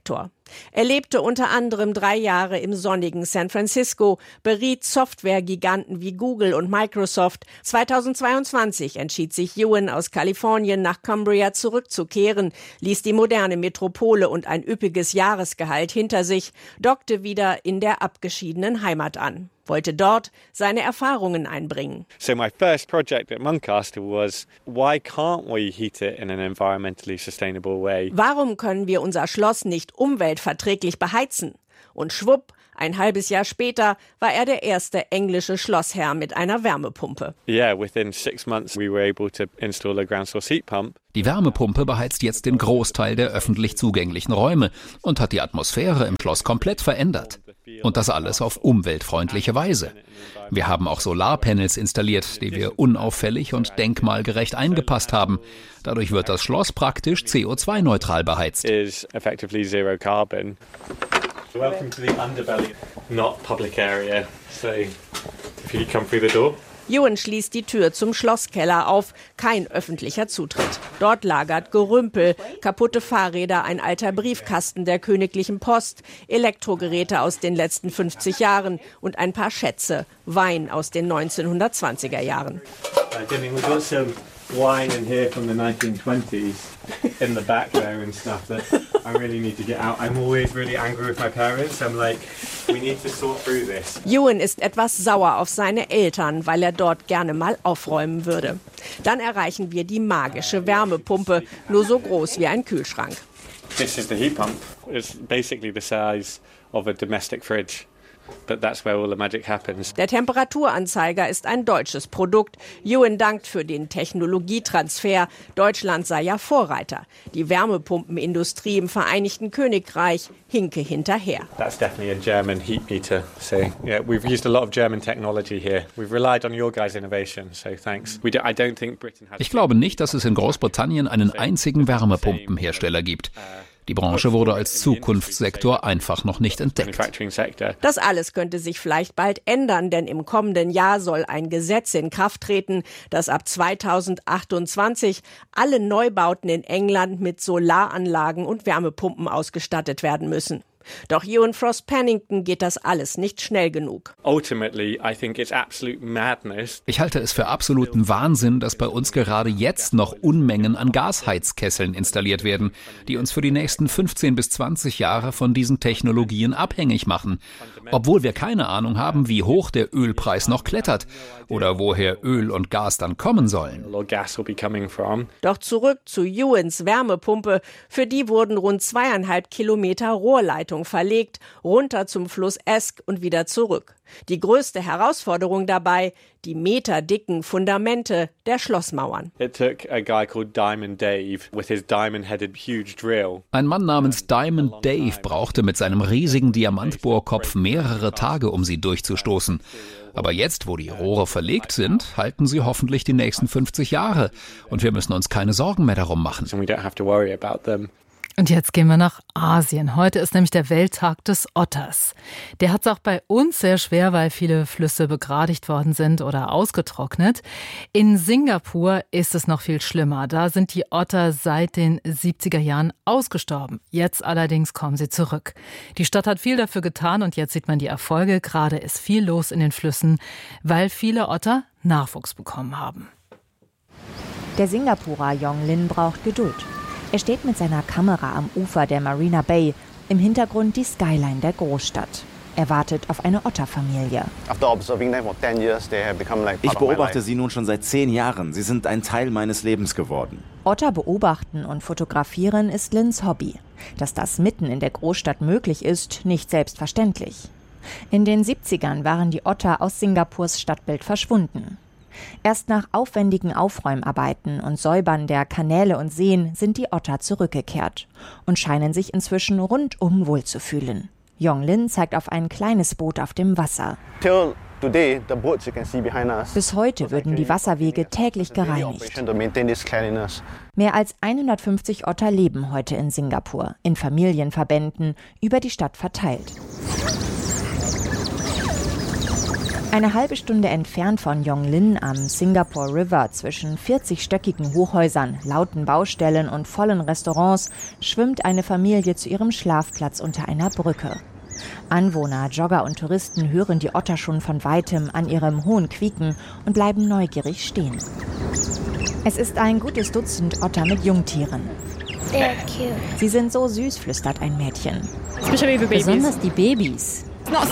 Er lebte unter anderem drei Jahre im sonnigen San Francisco, beriet Softwaregiganten wie Google und Microsoft. zweitausendzweiundzwanzig entschied sich Ewan aus Kalifornien nach Cumbria zurückzukehren, ließ die moderne Metropole und ein üppiges Jahresgehalt hinter sich, dockte wieder in der abgeschiedenen Heimat an, wollte dort seine Erfahrungen einbringen. So my first project at Muncaster was, why can't we heat it in an environmentally sustainable way? Warum können wir unser Schloss nicht umweltverträglich beheizen? Und schwupp, ein halbes Jahr später war er der erste englische Schlossherr mit einer Wärmepumpe. Yeah, within six months we were able to install a ground source heat pump. Die Wärmepumpe beheizt jetzt den Großteil der öffentlich zugänglichen Räume und hat die Atmosphäre im Schloss komplett verändert. Und das alles auf umweltfreundliche Weise. Wir haben auch Solarpanels installiert, die wir unauffällig und denkmalgerecht eingepasst haben. Dadurch wird das Schloss praktisch C O zwei neutral beheizt. Is effectively zero carbon. Welcome to the underbelly, not public area. So if you come through the door. Ewan schließt die Tür zum Schlosskeller auf, kein öffentlicher Zutritt. Dort lagert Gerümpel, kaputte Fahrräder, ein alter Briefkasten der Königlichen Post, Elektrogeräte aus den letzten fünfzig Jahren und ein paar Schätze, Wein aus den neunzehnhundertzwanziger Jahren. Wine in here from the nineteen twenties in the back there and stuff that I really need to get out. I'm always really angry with my parents. I'm like, we need to sort through this. Ewan ist etwas sauer auf seine Eltern, weil er dort gerne mal aufräumen würde. Dann erreichen wir die magische Wärmepumpe, nur so groß wie ein Kühlschrank. This is the heat pump. It's basically the size of a domestic fridge. But that's where all the magic happens. Der Temperaturanzeiger ist ein deutsches Produkt. Ewan dankt für den Technologietransfer. Deutschland sei ja Vorreiter. Die Wärmepumpenindustrie im Vereinigten Königreich hinke hinterher. That's definitely a German heat meter. So yeah, we've used a lot of German technology here. We've relied on your guys' innovation. So thanks. We do, I don't think Britain has. Ich glaube nicht, dass es in Großbritannien einen einzigen Wärmepumpenhersteller gibt. Die Branche wurde als Zukunftssektor einfach noch nicht entdeckt. Das alles könnte sich vielleicht bald ändern, denn im kommenden Jahr soll ein Gesetz in Kraft treten, das ab zweitausendachtundzwanzig alle Neubauten in England mit Solaranlagen und Wärmepumpen ausgestattet werden müssen. Doch Ewan Frost Pennington geht das alles nicht schnell genug. Ultimately, I think it's absolute madness. Ich halte es für absoluten Wahnsinn, dass bei uns gerade jetzt noch Unmengen an Gasheizkesseln installiert werden, die uns für die nächsten fünfzehn bis zwanzig Jahre von diesen Technologien abhängig machen. Obwohl wir keine Ahnung haben, wie hoch der Ölpreis noch klettert oder woher Öl und Gas dann kommen sollen. Doch zurück zu Ewans Wärmepumpe. Für die wurden rund zweieinhalb Kilometer Rohrleitung verlegt, runter zum Fluss Esk und wieder zurück. Die größte Herausforderung dabei, die meterdicken Fundamente der Schlossmauern. Ein Mann namens Diamond Dave brauchte mit seinem riesigen Diamantbohrkopf mehrere Tage, um sie durchzustoßen. Aber jetzt, wo die Rohre verlegt sind, halten sie hoffentlich die nächsten fünfzig Jahre. Und wir müssen uns keine Sorgen mehr darum machen. Und jetzt gehen wir nach Asien. Heute ist nämlich der Welttag des Otters. Der hat es auch bei uns sehr schwer, weil viele Flüsse begradigt worden sind oder ausgetrocknet. In Singapur ist es noch viel schlimmer. Da sind die Otter seit den siebziger Jahren ausgestorben. Jetzt allerdings kommen sie zurück. Die Stadt hat viel dafür getan und jetzt sieht man die Erfolge. Gerade ist viel los in den Flüssen, weil viele Otter Nachwuchs bekommen haben. Der Singapurer Yong Lin braucht Geduld. Er steht mit seiner Kamera am Ufer der Marina Bay, im Hintergrund die Skyline der Großstadt. Er wartet auf eine Otterfamilie. Ich beobachte sie nun schon seit zehn Jahren. Sie sind ein Teil meines Lebens geworden. Otter beobachten und fotografieren ist Lins Hobby. Dass das mitten in der Großstadt möglich ist, nicht selbstverständlich. In den siebzigern waren die Otter aus Singapurs Stadtbild verschwunden. Erst nach aufwendigen Aufräumarbeiten und Säubern der Kanäle und Seen sind die Otter zurückgekehrt und scheinen sich inzwischen rundum wohlzufühlen. Yong Lin zeigt auf ein kleines Boot auf dem Wasser. Bis heute würden die Wasserwege täglich gereinigt. Mehr als hundertfünfzig Otter leben heute in Singapur, in Familienverbänden, über die Stadt verteilt. Eine halbe Stunde entfernt von Yonglin am Singapore River zwischen vierzigstöckigen Hochhäusern, lauten Baustellen und vollen Restaurants schwimmt eine Familie zu ihrem Schlafplatz unter einer Brücke. Anwohner, Jogger und Touristen hören die Otter schon von Weitem an ihrem hohen Quieken und bleiben neugierig stehen. Es ist ein gutes Dutzend Otter mit Jungtieren. Sie sind so süß, flüstert ein Mädchen. Besonders die Babys.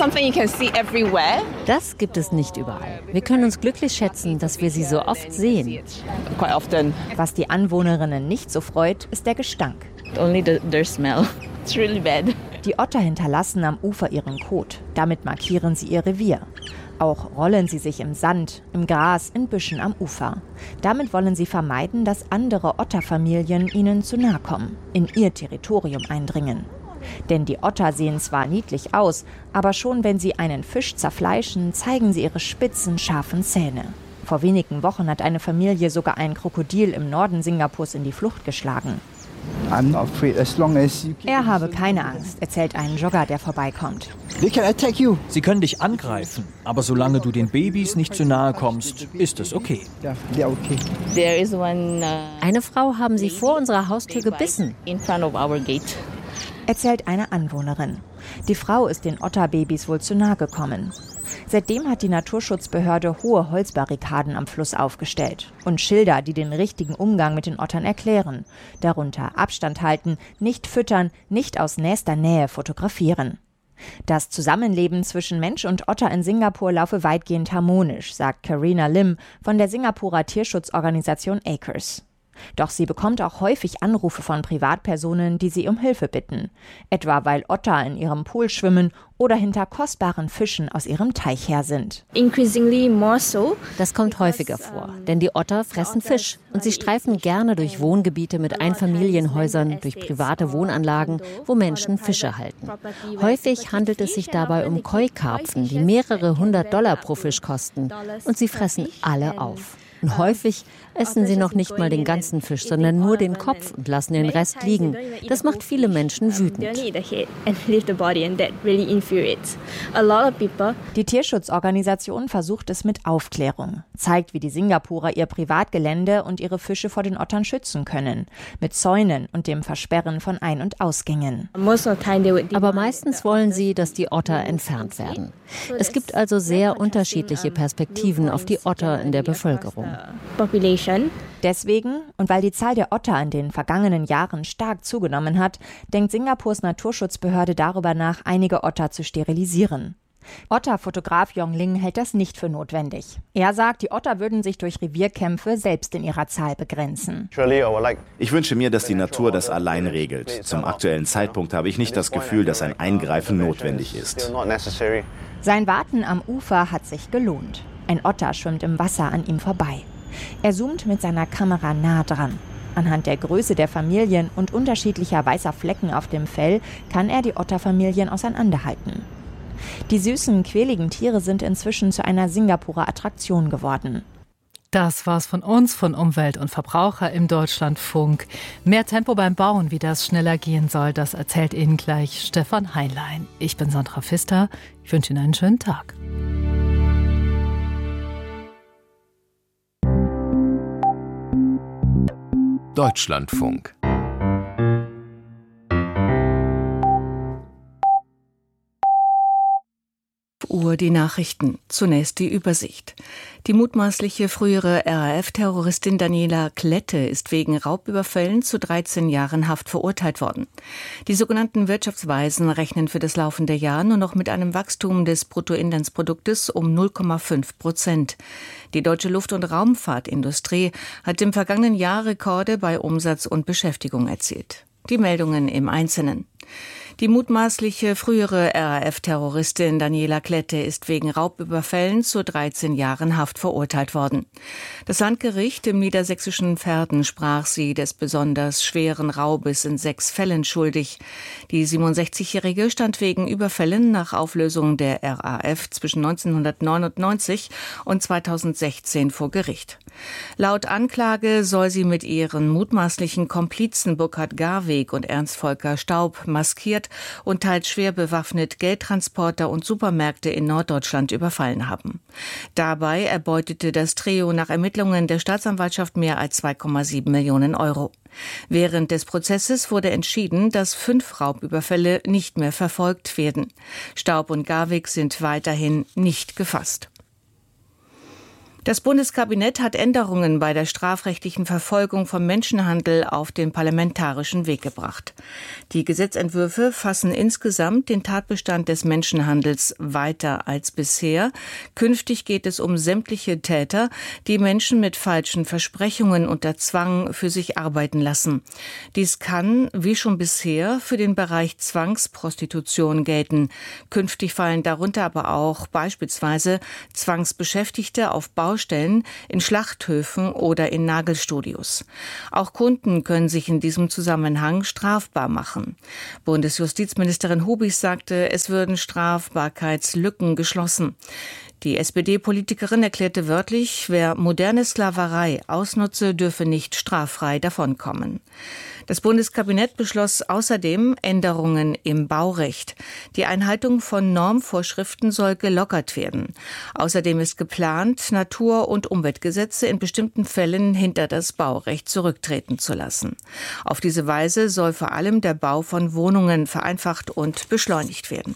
Das gibt es nicht überall. Wir können uns glücklich schätzen, dass wir sie so oft sehen. Was die Anwohnerinnen nicht so freut, ist der Gestank. Only the, their smell. It's really bad. Die Otter hinterlassen am Ufer ihren Kot. Damit markieren sie ihr Revier. Auch rollen sie sich im Sand, im Gras, in Büschen am Ufer. Damit wollen sie vermeiden, dass andere Otterfamilien ihnen zu nahe kommen, in ihr Territorium eindringen. Denn die Otter sehen zwar niedlich aus, aber schon wenn sie einen Fisch zerfleischen, zeigen sie ihre spitzen, scharfen Zähne. Vor wenigen Wochen hat eine Familie sogar ein Krokodil im Norden Singapurs in die Flucht geschlagen. Er habe keine Angst, erzählt ein Jogger, der vorbeikommt. Sie können dich angreifen, aber solange du den Babys nicht zu nahe kommst, ist es okay. Eine Frau haben sie vor unserer Haustür gebissen. Erzählt eine Anwohnerin. Die Frau ist den Otterbabys wohl zu nahe gekommen. Seitdem hat die Naturschutzbehörde hohe Holzbarrikaden am Fluss aufgestellt und Schilder, die den richtigen Umgang mit den Ottern erklären. Darunter Abstand halten, nicht füttern, nicht aus nächster Nähe fotografieren. Das Zusammenleben zwischen Mensch und Otter in Singapur laufe weitgehend harmonisch, sagt Karina Lim von der Singapurer Tierschutzorganisation Acres. Doch sie bekommt auch häufig Anrufe von Privatpersonen, die sie um Hilfe bitten. Etwa weil Otter in ihrem Pool schwimmen oder hinter kostbaren Fischen aus ihrem Teich her sind. Das kommt häufiger vor, denn die Otter fressen Fisch und sie streifen gerne durch Wohngebiete mit Einfamilienhäusern, durch private Wohnanlagen, wo Menschen Fische halten. Häufig handelt es sich dabei um Koi-Karpfen, die mehrere hundert Dollar pro Fisch kosten, und sie fressen alle auf. Und häufig essen sie noch nicht mal den ganzen Fisch, sondern nur den Kopf und lassen den Rest liegen. Das macht viele Menschen wütend. Die Tierschutzorganisation versucht es mit Aufklärung, zeigt, wie die Singapurer ihr Privatgelände und ihre Fische vor den Ottern schützen können, mit Zäunen und dem Versperren von Ein- und Ausgängen. Aber meistens wollen sie, dass die Otter entfernt werden. Es gibt also sehr unterschiedliche Perspektiven auf die Otter in der Bevölkerung. Deswegen, und weil die Zahl der Otter in den vergangenen Jahren stark zugenommen hat, denkt Singapurs Naturschutzbehörde darüber nach, einige Otter zu sterilisieren. Otterfotograf Yong Ling hält das nicht für notwendig. Er sagt, die Otter würden sich durch Revierkämpfe selbst in ihrer Zahl begrenzen. Ich wünsche mir, dass die Natur das allein regelt. Zum aktuellen Zeitpunkt habe ich nicht das Gefühl, dass ein Eingreifen notwendig ist. Sein Warten am Ufer hat sich gelohnt. Ein Otter schwimmt im Wasser an ihm vorbei. Er zoomt mit seiner Kamera nah dran. Anhand der Größe der Familien und unterschiedlicher weißer Flecken auf dem Fell kann er die Otterfamilien auseinanderhalten. Die süßen, quäligen Tiere sind inzwischen zu einer Singapurer Attraktion geworden. Das war's von uns, von Umwelt und Verbraucher im Deutschlandfunk. Mehr Tempo beim Bauen, wie das schneller gehen soll, das erzählt Ihnen gleich Stefan Heinlein. Ich bin Sandra Pfister. Ich wünsche Ihnen einen schönen Tag. Deutschlandfunk. Uhr die Nachrichten. Zunächst die Übersicht. Die mutmaßliche frühere R A F-Terroristin Daniela Klette ist wegen Raubüberfällen zu dreizehn Jahren Haft verurteilt worden. Die sogenannten Wirtschaftsweisen rechnen für das laufende Jahr nur noch mit einem Wachstum des Bruttoinlandsproduktes um null Komma fünf Prozent. Die deutsche Luft- und Raumfahrtindustrie hat im vergangenen Jahr Rekorde bei Umsatz und Beschäftigung erzielt. Die Meldungen im Einzelnen. Die mutmaßliche frühere R A F-Terroristin Daniela Klette ist wegen Raubüberfällen zu dreizehn Jahren Haft verurteilt worden. Das Landgericht im niedersächsischen Verden sprach sie des besonders schweren Raubes in sechs Fällen schuldig. Die siebenundsechzigjährige stand wegen Überfällen nach Auflösung der R A F zwischen neunzehnhundertneunundneunzig und zweitausendsechzehn vor Gericht. Laut Anklage soll sie mit ihren mutmaßlichen Komplizen Burkhard Garweg und Ernst Volker Staub maskiert und teils schwer bewaffnet Geldtransporter und Supermärkte in Norddeutschland überfallen haben. Dabei erbeutete das Trio nach Ermittlungen der Staatsanwaltschaft mehr als zwei Komma sieben Millionen Euro. Während des Prozesses wurde entschieden, dass fünf Raubüberfälle nicht mehr verfolgt werden. Staub und Garwig sind weiterhin nicht gefasst. Das Bundeskabinett hat Änderungen bei der strafrechtlichen Verfolgung von Menschenhandel auf den parlamentarischen Weg gebracht. Die Gesetzentwürfe fassen insgesamt den Tatbestand des Menschenhandels weiter als bisher. Künftig geht es um sämtliche Täter, die Menschen mit falschen Versprechungen unter Zwang für sich arbeiten lassen. Dies kann, wie schon bisher, für den Bereich Zwangsprostitution gelten. Künftig fallen darunter aber auch beispielsweise Zwangsbeschäftigte auf Bau Baustellen, in Schlachthöfen oder in Nagelstudios. Auch Kunden können sich in diesem Zusammenhang strafbar machen. Bundesjustizministerin Hubis sagte, es würden Strafbarkeitslücken geschlossen. Die S P D-Politikerin erklärte wörtlich, wer moderne Sklaverei ausnutze, dürfe nicht straffrei davonkommen. Das Bundeskabinett beschloss außerdem Änderungen im Baurecht. Die Einhaltung von Normvorschriften soll gelockert werden. Außerdem ist geplant, Natur- und Umweltgesetze in bestimmten Fällen hinter das Baurecht zurücktreten zu lassen. Auf diese Weise soll vor allem der Bau von Wohnungen vereinfacht und beschleunigt werden.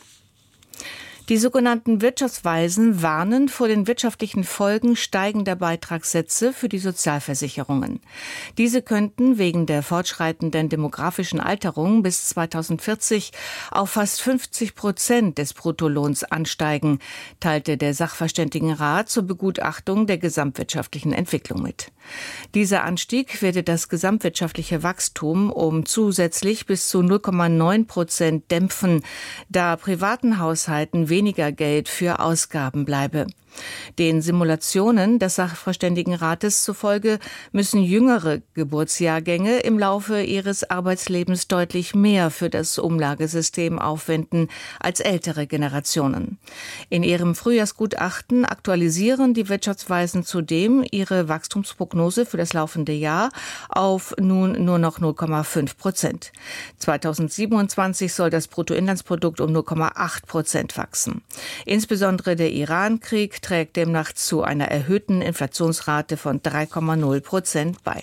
Die sogenannten Wirtschaftsweisen warnen vor den wirtschaftlichen Folgen steigender Beitragssätze für die Sozialversicherungen. Diese könnten wegen der fortschreitenden demografischen Alterung bis zweitausendvierzig auf fast fünfzig Prozent des Bruttolohns ansteigen, teilte der Sachverständigenrat zur Begutachtung der gesamtwirtschaftlichen Entwicklung mit. Dieser Anstieg werde das gesamtwirtschaftliche Wachstum um zusätzlich bis zu null Komma neun Prozent dämpfen, da privaten Haushalten weniger Geld für Ausgaben bleibe. Den Simulationen des Sachverständigenrates zufolge müssen jüngere Geburtsjahrgänge im Laufe ihres Arbeitslebens deutlich mehr für das Umlagesystem aufwenden als ältere Generationen. In ihrem Frühjahrsgutachten aktualisieren die Wirtschaftsweisen zudem ihre Wachstumsprognose für das laufende Jahr auf nun nur noch null Komma fünf Prozent. zweitausendsiebenundzwanzig soll das Bruttoinlandsprodukt um null Komma acht Prozent wachsen. Insbesondere der Iran-Krieg trägt demnach zu einer erhöhten Inflationsrate von drei Komma null Prozent bei.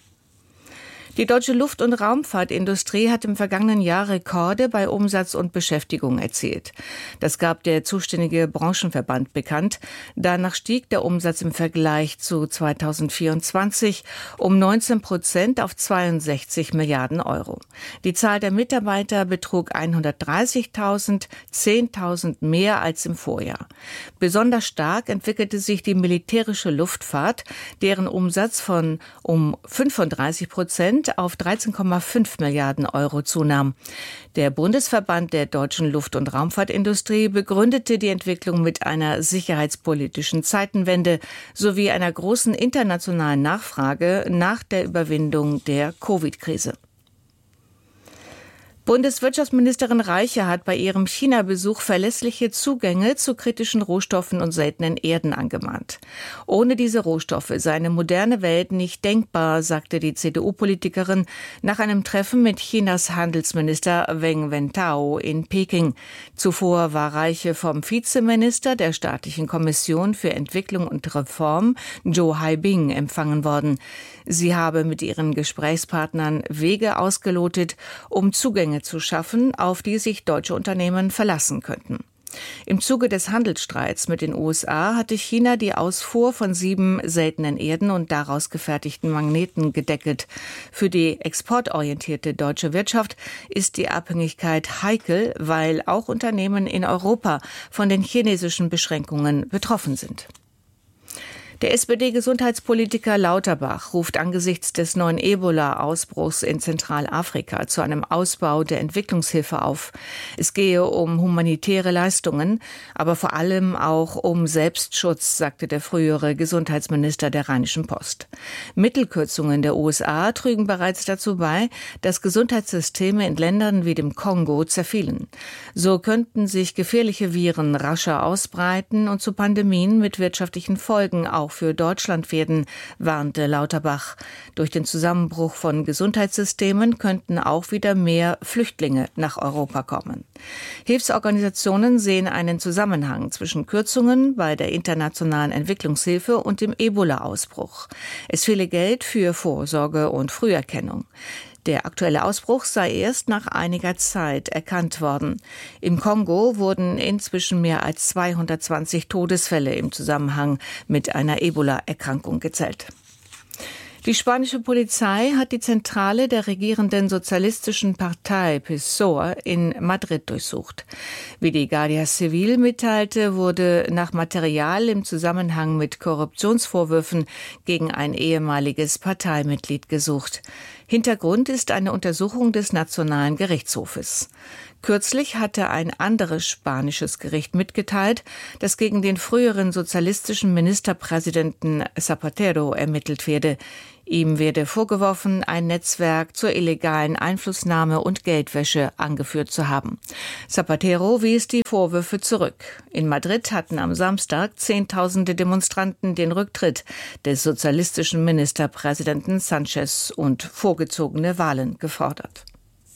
Die deutsche Luft- und Raumfahrtindustrie hat im vergangenen Jahr Rekorde bei Umsatz und Beschäftigung erzielt. Das gab der zuständige Branchenverband bekannt. Danach stieg der Umsatz im Vergleich zu zweitausendvierundzwanzig um neunzehn Prozent auf zweiundsechzig Milliarden Euro. Die Zahl der Mitarbeiter betrug hundertdreißigtausend, zehntausend mehr als im Vorjahr. Besonders stark entwickelte sich die militärische Luftfahrt, deren Umsatz von um fünfunddreißig Prozent auf dreizehn Komma fünf Milliarden Euro zunahm. Der Bundesverband der deutschen Luft- und Raumfahrtindustrie begründete die Entwicklung mit einer sicherheitspolitischen Zeitenwende sowie einer großen internationalen Nachfrage nach der Überwindung der Covid-Krise. Bundeswirtschaftsministerin Reiche hat bei ihrem China-Besuch verlässliche Zugänge zu kritischen Rohstoffen und seltenen Erden angemahnt. Ohne diese Rohstoffe sei eine moderne Welt nicht denkbar, sagte die C D U-Politikerin nach einem Treffen mit Chinas Handelsminister Weng Wentao in Peking. Zuvor war Reiche vom Vizeminister der Staatlichen Kommission für Entwicklung und Reform, Zhou Haibing, empfangen worden. Sie habe mit ihren Gesprächspartnern Wege ausgelotet, um Zugänge zu schaffen, auf die sich deutsche Unternehmen verlassen könnten. Im Zuge des Handelsstreits mit den U S A hatte China die Ausfuhr von sieben seltenen Erden und daraus gefertigten Magneten gedeckelt. Für die exportorientierte deutsche Wirtschaft ist die Abhängigkeit heikel, weil auch Unternehmen in Europa von den chinesischen Beschränkungen betroffen sind. Der S P D-Gesundheitspolitiker Lauterbach ruft angesichts des neuen Ebola-Ausbruchs in Zentralafrika zu einem Ausbau der Entwicklungshilfe auf. Es gehe um humanitäre Leistungen, aber vor allem auch um Selbstschutz, sagte der frühere Gesundheitsminister der Rheinischen Post. Mittelkürzungen der U S A trügen bereits dazu bei, dass Gesundheitssysteme in Ländern wie dem Kongo zerfielen. So könnten sich gefährliche Viren rascher ausbreiten und zu Pandemien mit wirtschaftlichen Folgen auch für Deutschland werden, warnte Lauterbach. Durch den Zusammenbruch von Gesundheitssystemen könnten auch wieder mehr Flüchtlinge nach Europa kommen. Hilfsorganisationen sehen einen Zusammenhang zwischen Kürzungen bei der internationalen Entwicklungshilfe und dem Ebola-Ausbruch. Es fehle Geld für Vorsorge und Früherkennung. Der aktuelle Ausbruch sei erst nach einiger Zeit erkannt worden. Im Kongo wurden inzwischen mehr als zweihundertzwanzig Todesfälle im Zusammenhang mit einer Ebola-Erkrankung gezählt. Die spanische Polizei hat die Zentrale der regierenden sozialistischen Partei P S O E in Madrid durchsucht. Wie die Guardia Civil mitteilte, wurde nach Material im Zusammenhang mit Korruptionsvorwürfen gegen ein ehemaliges Parteimitglied gesucht. Hintergrund ist eine Untersuchung des Nationalen Gerichtshofes. Kürzlich hatte ein anderes spanisches Gericht mitgeteilt, dass gegen den früheren sozialistischen Ministerpräsidenten Zapatero ermittelt werde. Ihm werde vorgeworfen, ein Netzwerk zur illegalen Einflussnahme und Geldwäsche angeführt zu haben. Zapatero wies die Vorwürfe zurück. In Madrid hatten am Samstag Zehntausende Demonstranten den Rücktritt des sozialistischen Ministerpräsidenten Sanchez und vorgezogene Wahlen gefordert.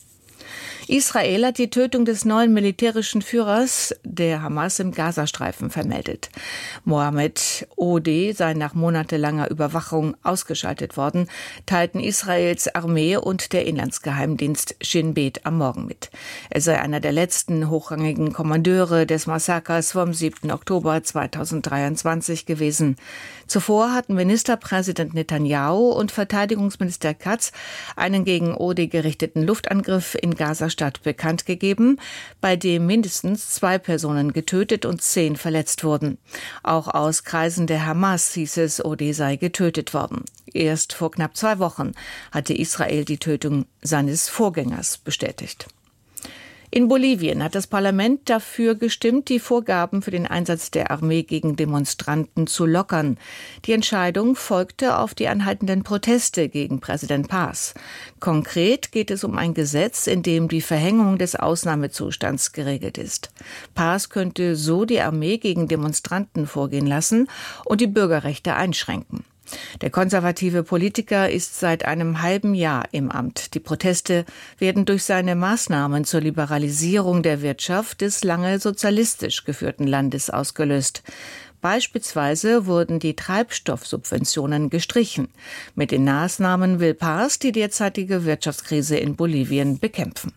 Israel hat die Tötung des neuen militärischen Führers der Hamas im Gazastreifen vermeldet. Mohammed Odeh sei nach monatelanger Überwachung ausgeschaltet worden, teilten Israels Armee und der Inlandsgeheimdienst Shin Bet am Morgen mit. Er sei einer der letzten hochrangigen Kommandeure des Massakers vom siebten Oktober zweitausenddreiundzwanzig gewesen. Zuvor hatten Ministerpräsident Netanyahu und Verteidigungsminister Katz einen gegen Odeh gerichteten Luftangriff in Gaza Stadt bekannt gegeben, bei dem mindestens zwei Personen getötet und zehn verletzt wurden. Auch aus Kreisen der Hamas hieß es, Odeh sei getötet worden. Erst vor knapp zwei Wochen hatte Israel die Tötung seines Vorgängers bestätigt. In Bolivien hat das Parlament dafür gestimmt, die Vorgaben für den Einsatz der Armee gegen Demonstranten zu lockern. Die Entscheidung folgte auf die anhaltenden Proteste gegen Präsident Paz. Konkret geht es um ein Gesetz, in dem die Verhängung des Ausnahmezustands geregelt ist. Paz könnte so die Armee gegen Demonstranten vorgehen lassen und die Bürgerrechte einschränken. Der konservative Politiker ist seit einem halben Jahr im Amt. Die Proteste werden durch seine Maßnahmen zur Liberalisierung der Wirtschaft des lange sozialistisch geführten Landes ausgelöst. Beispielsweise wurden die Treibstoffsubventionen gestrichen. Mit den Maßnahmen will Paz die derzeitige Wirtschaftskrise in Bolivien bekämpfen.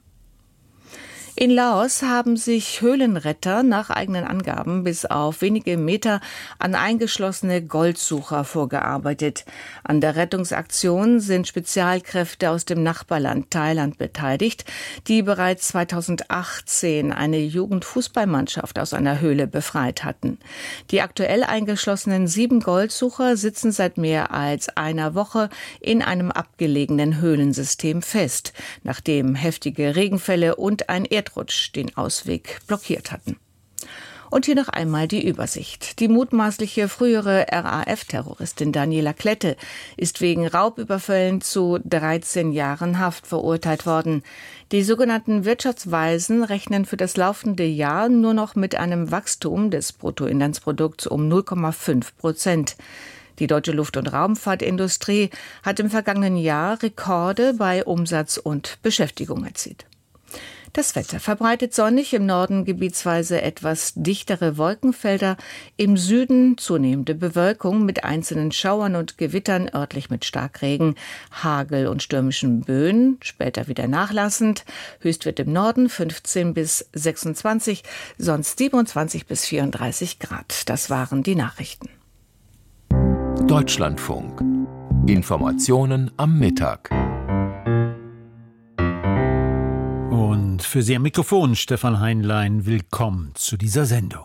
In Laos haben sich Höhlenretter nach eigenen Angaben bis auf wenige Meter an eingeschlossene Goldsucher vorgearbeitet. An der Rettungsaktion sind Spezialkräfte aus dem Nachbarland Thailand beteiligt, die bereits zweitausendachtzehn eine Jugendfußballmannschaft aus einer Höhle befreit hatten. Die aktuell eingeschlossenen sieben Goldsucher sitzen seit mehr als einer Woche in einem abgelegenen Höhlensystem fest, nachdem heftige Regenfälle und ein Erdrutsch den Ausweg blockiert hatten. Und hier noch einmal die Übersicht. Die mutmaßliche frühere R A F-Terroristin Daniela Klette ist wegen Raubüberfällen zu dreizehn Jahren Haft verurteilt worden. Die sogenannten Wirtschaftsweisen rechnen für das laufende Jahr nur noch mit einem Wachstum des Bruttoinlandsprodukts um null Komma fünf Prozent. Die deutsche Luft- und Raumfahrtindustrie hat im vergangenen Jahr Rekorde bei Umsatz und Beschäftigung erzielt. Das Wetter verbreitet sonnig, im Norden gebietsweise etwas dichtere Wolkenfelder, im Süden zunehmende Bewölkung mit einzelnen Schauern und Gewittern, örtlich mit Starkregen, Hagel und stürmischen Böen, später wieder nachlassend. Höchstwert im Norden fünfzehn bis sechsundzwanzig, sonst siebenundzwanzig bis vierunddreißig Grad. Das waren die Nachrichten. Deutschlandfunk. Informationen am Mittag. Und für Sie am Mikrofon Stefan Heinlein, willkommen zu dieser Sendung.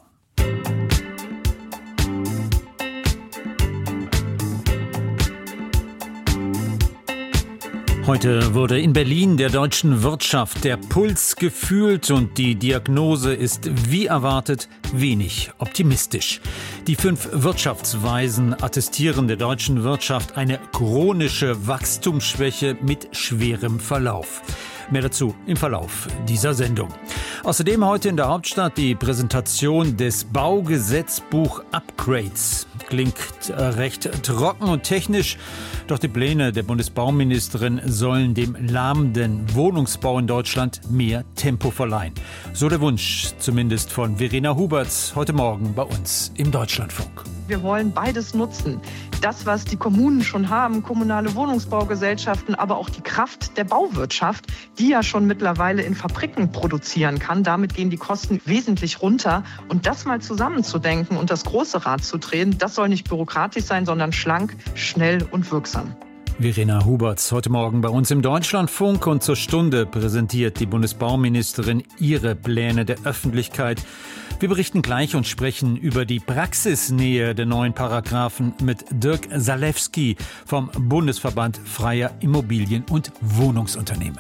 Heute wurde in Berlin der deutschen Wirtschaft der Puls gefühlt und die Diagnose ist wie erwartet wenig optimistisch. Die fünf Wirtschaftsweisen attestieren der deutschen Wirtschaft eine chronische Wachstumsschwäche mit schwerem Verlauf. Mehr dazu im Verlauf dieser Sendung. Außerdem heute in der Hauptstadt die Präsentation des Baugesetzbuch-Upgrades. Klingt recht trocken und technisch, doch die Pläne der Bundesbauministerin sollen dem lahmenden Wohnungsbau in Deutschland mehr Tempo verleihen. So der Wunsch zumindest von Verena Huberts heute Morgen bei uns im Deutschlandfunk. Wir wollen beides nutzen. Das, was die Kommunen schon haben, kommunale Wohnungsbaugesellschaften, aber auch die Kraft der Bauwirtschaft, die ja schon mittlerweile in Fabriken produzieren kann. Damit gehen die Kosten wesentlich runter. Und das mal zusammenzudenken und das große Rad zu drehen, das soll nicht bürokratisch sein, sondern schlank, schnell und wirksam. Verena Huberts heute Morgen bei uns im Deutschlandfunk, und zur Stunde präsentiert die Bundesbauministerin ihre Pläne der Öffentlichkeit. Wir berichten gleich und sprechen über die Praxisnähe der neuen Paragraphen mit Dirk Salewski vom Bundesverband Freier Immobilien- und Wohnungsunternehmen.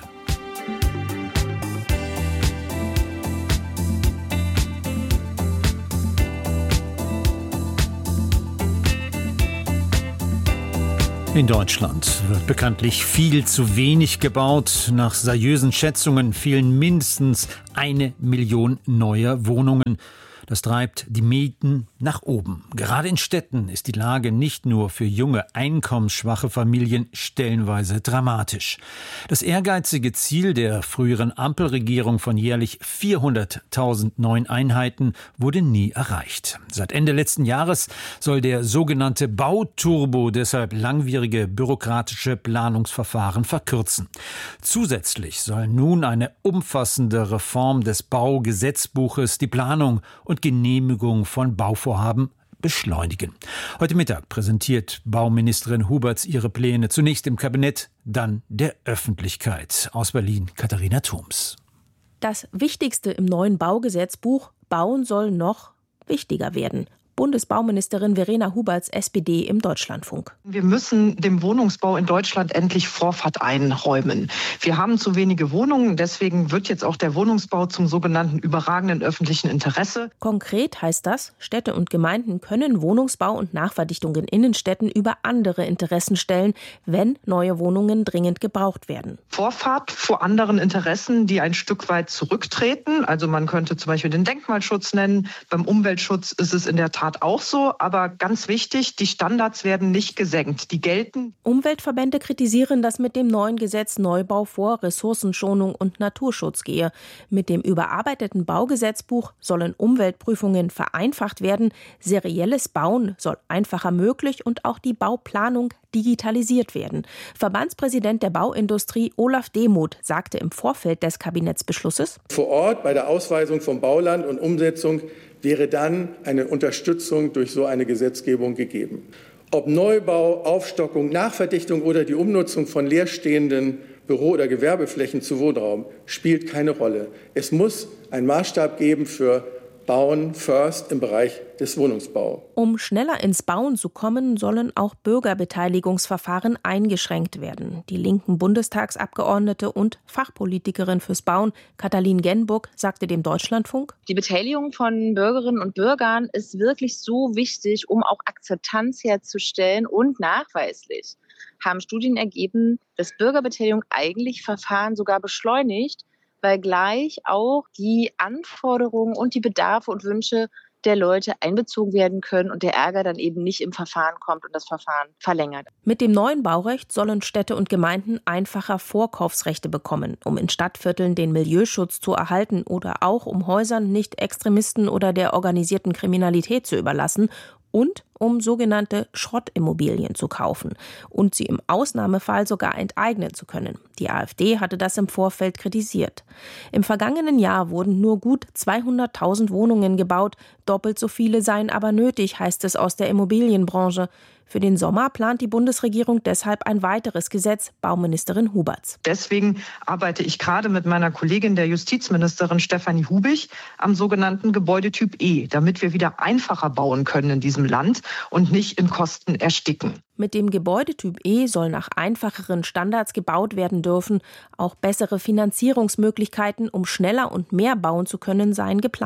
In Deutschland wird bekanntlich viel zu wenig gebaut. Nach seriösen Schätzungen fehlen mindestens eine Million neuer Wohnungen. Das treibt die Mieten nach oben. Gerade in Städten ist die Lage nicht nur für junge, einkommensschwache Familien stellenweise dramatisch. Das ehrgeizige Ziel der früheren Ampelregierung von jährlich vierhunderttausend neuen Einheiten wurde nie erreicht. Seit Ende letzten Jahres soll der sogenannte Bauturbo deshalb langwierige bürokratische Planungsverfahren verkürzen. Zusätzlich soll nun eine umfassende Reform des Baugesetzbuches die Planung und Genehmigung von Bauvorhaben beschleunigen. Heute Mittag präsentiert Bauministerin Huberts ihre Pläne zunächst im Kabinett, dann der Öffentlichkeit. Aus Berlin Katharina Thoms. Das Wichtigste im neuen Baugesetzbuch: Bauen soll noch wichtiger werden. Bundesbauministerin Verena Huberts, S P D, im Deutschlandfunk. Wir müssen dem Wohnungsbau in Deutschland endlich Vorfahrt einräumen. Wir haben zu wenige Wohnungen, deswegen wird jetzt auch der Wohnungsbau zum sogenannten überragenden öffentlichen Interesse. Konkret heißt das, Städte und Gemeinden können Wohnungsbau und Nachverdichtung in Innenstädten über andere Interessen stellen, wenn neue Wohnungen dringend gebraucht werden. Vorfahrt vor anderen Interessen, die ein Stück weit zurücktreten. Also man könnte zum Beispiel den Denkmalschutz nennen. Beim Umweltschutz ist es in der Tat auch so, aber ganz wichtig, die Standards werden nicht gesenkt, die gelten. Umweltverbände kritisieren, dass mit dem neuen Gesetz Neubau vor Ressourcenschonung und Naturschutz gehe. Mit dem überarbeiteten Baugesetzbuch sollen Umweltprüfungen vereinfacht werden, serielles Bauen soll einfacher möglich und auch die Bauplanung digitalisiert werden. Verbandspräsident der Bauindustrie Olaf Demuth sagte im Vorfeld des Kabinettsbeschlusses: Vor Ort bei der Ausweisung von Bauland und Umsetzung wäre dann eine Unterstützung durch so eine Gesetzgebung gegeben. Ob Neubau, Aufstockung, Nachverdichtung oder die Umnutzung von leerstehenden Büro- oder Gewerbeflächen zu Wohnraum spielt keine Rolle. Es muss einen Maßstab geben für Bauen first im Bereich des Wohnungsbaus. Um schneller ins Bauen zu kommen, sollen auch Bürgerbeteiligungsverfahren eingeschränkt werden. Die linken Bundestagsabgeordnete und Fachpolitikerin fürs Bauen, Katalin Genburg, sagte dem Deutschlandfunk: Die Beteiligung von Bürgerinnen und Bürgern ist wirklich so wichtig, um auch Akzeptanz herzustellen, und nachweislich haben Studien ergeben, dass Bürgerbeteiligung eigentlich Verfahren sogar beschleunigt, weil gleich auch die Anforderungen und die Bedarfe und Wünsche der Leute einbezogen werden können und der Ärger dann eben nicht im Verfahren kommt und das Verfahren verlängert. Mit dem neuen Baurecht sollen Städte und Gemeinden einfacher Vorkaufsrechte bekommen, um in Stadtvierteln den Milieuschutz zu erhalten oder auch um Häusern nicht Extremisten oder der organisierten Kriminalität zu überlassen, und um sogenannte Schrottimmobilien zu kaufen und sie im Ausnahmefall sogar enteignen zu können. Die AfD hatte das im Vorfeld kritisiert. Im vergangenen Jahr wurden nur gut zweihunderttausend Wohnungen gebaut, doppelt so viele seien aber nötig, heißt es aus der Immobilienbranche. Für den Sommer plant die Bundesregierung deshalb ein weiteres Gesetz, Bauministerin Huberts. Deswegen arbeite ich gerade mit meiner Kollegin, der Justizministerin Stefanie Hubig, am sogenannten Gebäudetyp E, damit wir wieder einfacher bauen können in diesem Land und nicht in Kosten ersticken. Mit dem Gebäudetyp E soll nach einfacheren Standards gebaut werden dürfen. Auch bessere Finanzierungsmöglichkeiten, um schneller und mehr bauen zu können, seien geplant.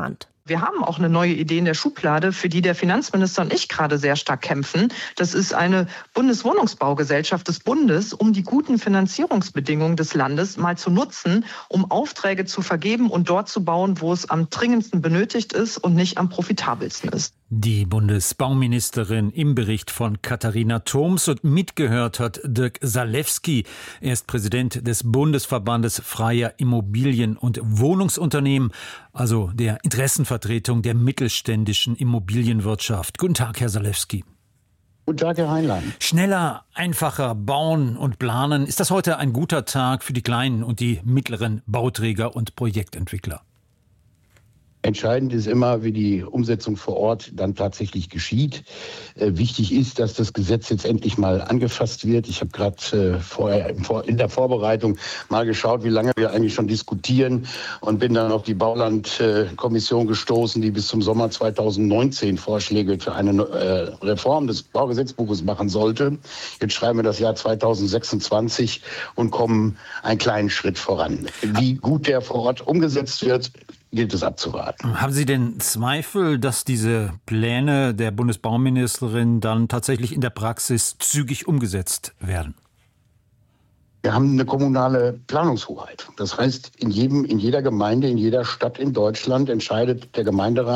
Wir haben auch eine neue Idee in der Schublade, für die der Finanzminister und ich gerade sehr stark kämpfen. Das ist eine Bundeswohnungsbaugesellschaft des Bundes, um die guten Finanzierungsbedingungen des Landes mal zu nutzen, um Aufträge zu vergeben und dort zu bauen, wo es am dringendsten benötigt ist und nicht am profitabelsten ist. Die Bundesbauministerin im Bericht von Katharina Thoms, und mitgehört hat Dirk Zalewski. Er ist Präsident des Bundesverbandes freier Immobilien- und Wohnungsunternehmen, also der Interessenvertretung der mittelständischen Immobilienwirtschaft. Guten Tag, Herr Zalewski. Guten Tag, Herr Heinlein. Schneller, einfacher bauen und planen. Ist das heute ein guter Tag für die kleinen und die mittleren Bauträger und Projektentwickler? Entscheidend ist immer, wie die Umsetzung vor Ort dann tatsächlich geschieht. Äh, wichtig ist, dass das Gesetz jetzt endlich mal angefasst wird. Ich habe gerade äh, vorher in der Vorbereitung mal geschaut, wie lange wir eigentlich schon diskutieren, und bin dann auf die Baulandkommission äh, gestoßen, die bis zum Sommer zweitausendneunzehn Vorschläge für eine äh, Reform des Baugesetzbuches machen sollte. Jetzt schreiben wir das Jahr zweitausendsechsundzwanzig und kommen einen kleinen Schritt voran. Wie gut der vor Ort umgesetzt wird, gilt es abzuwarten. Haben Sie denn Zweifel, dass diese Pläne der Bundesbauministerin dann tatsächlich in der Praxis zügig umgesetzt werden? Wir haben eine kommunale Planungshoheit. Das heißt, in jedem, in jeder Gemeinde, in jeder Stadt in Deutschland entscheidet der Gemeinderat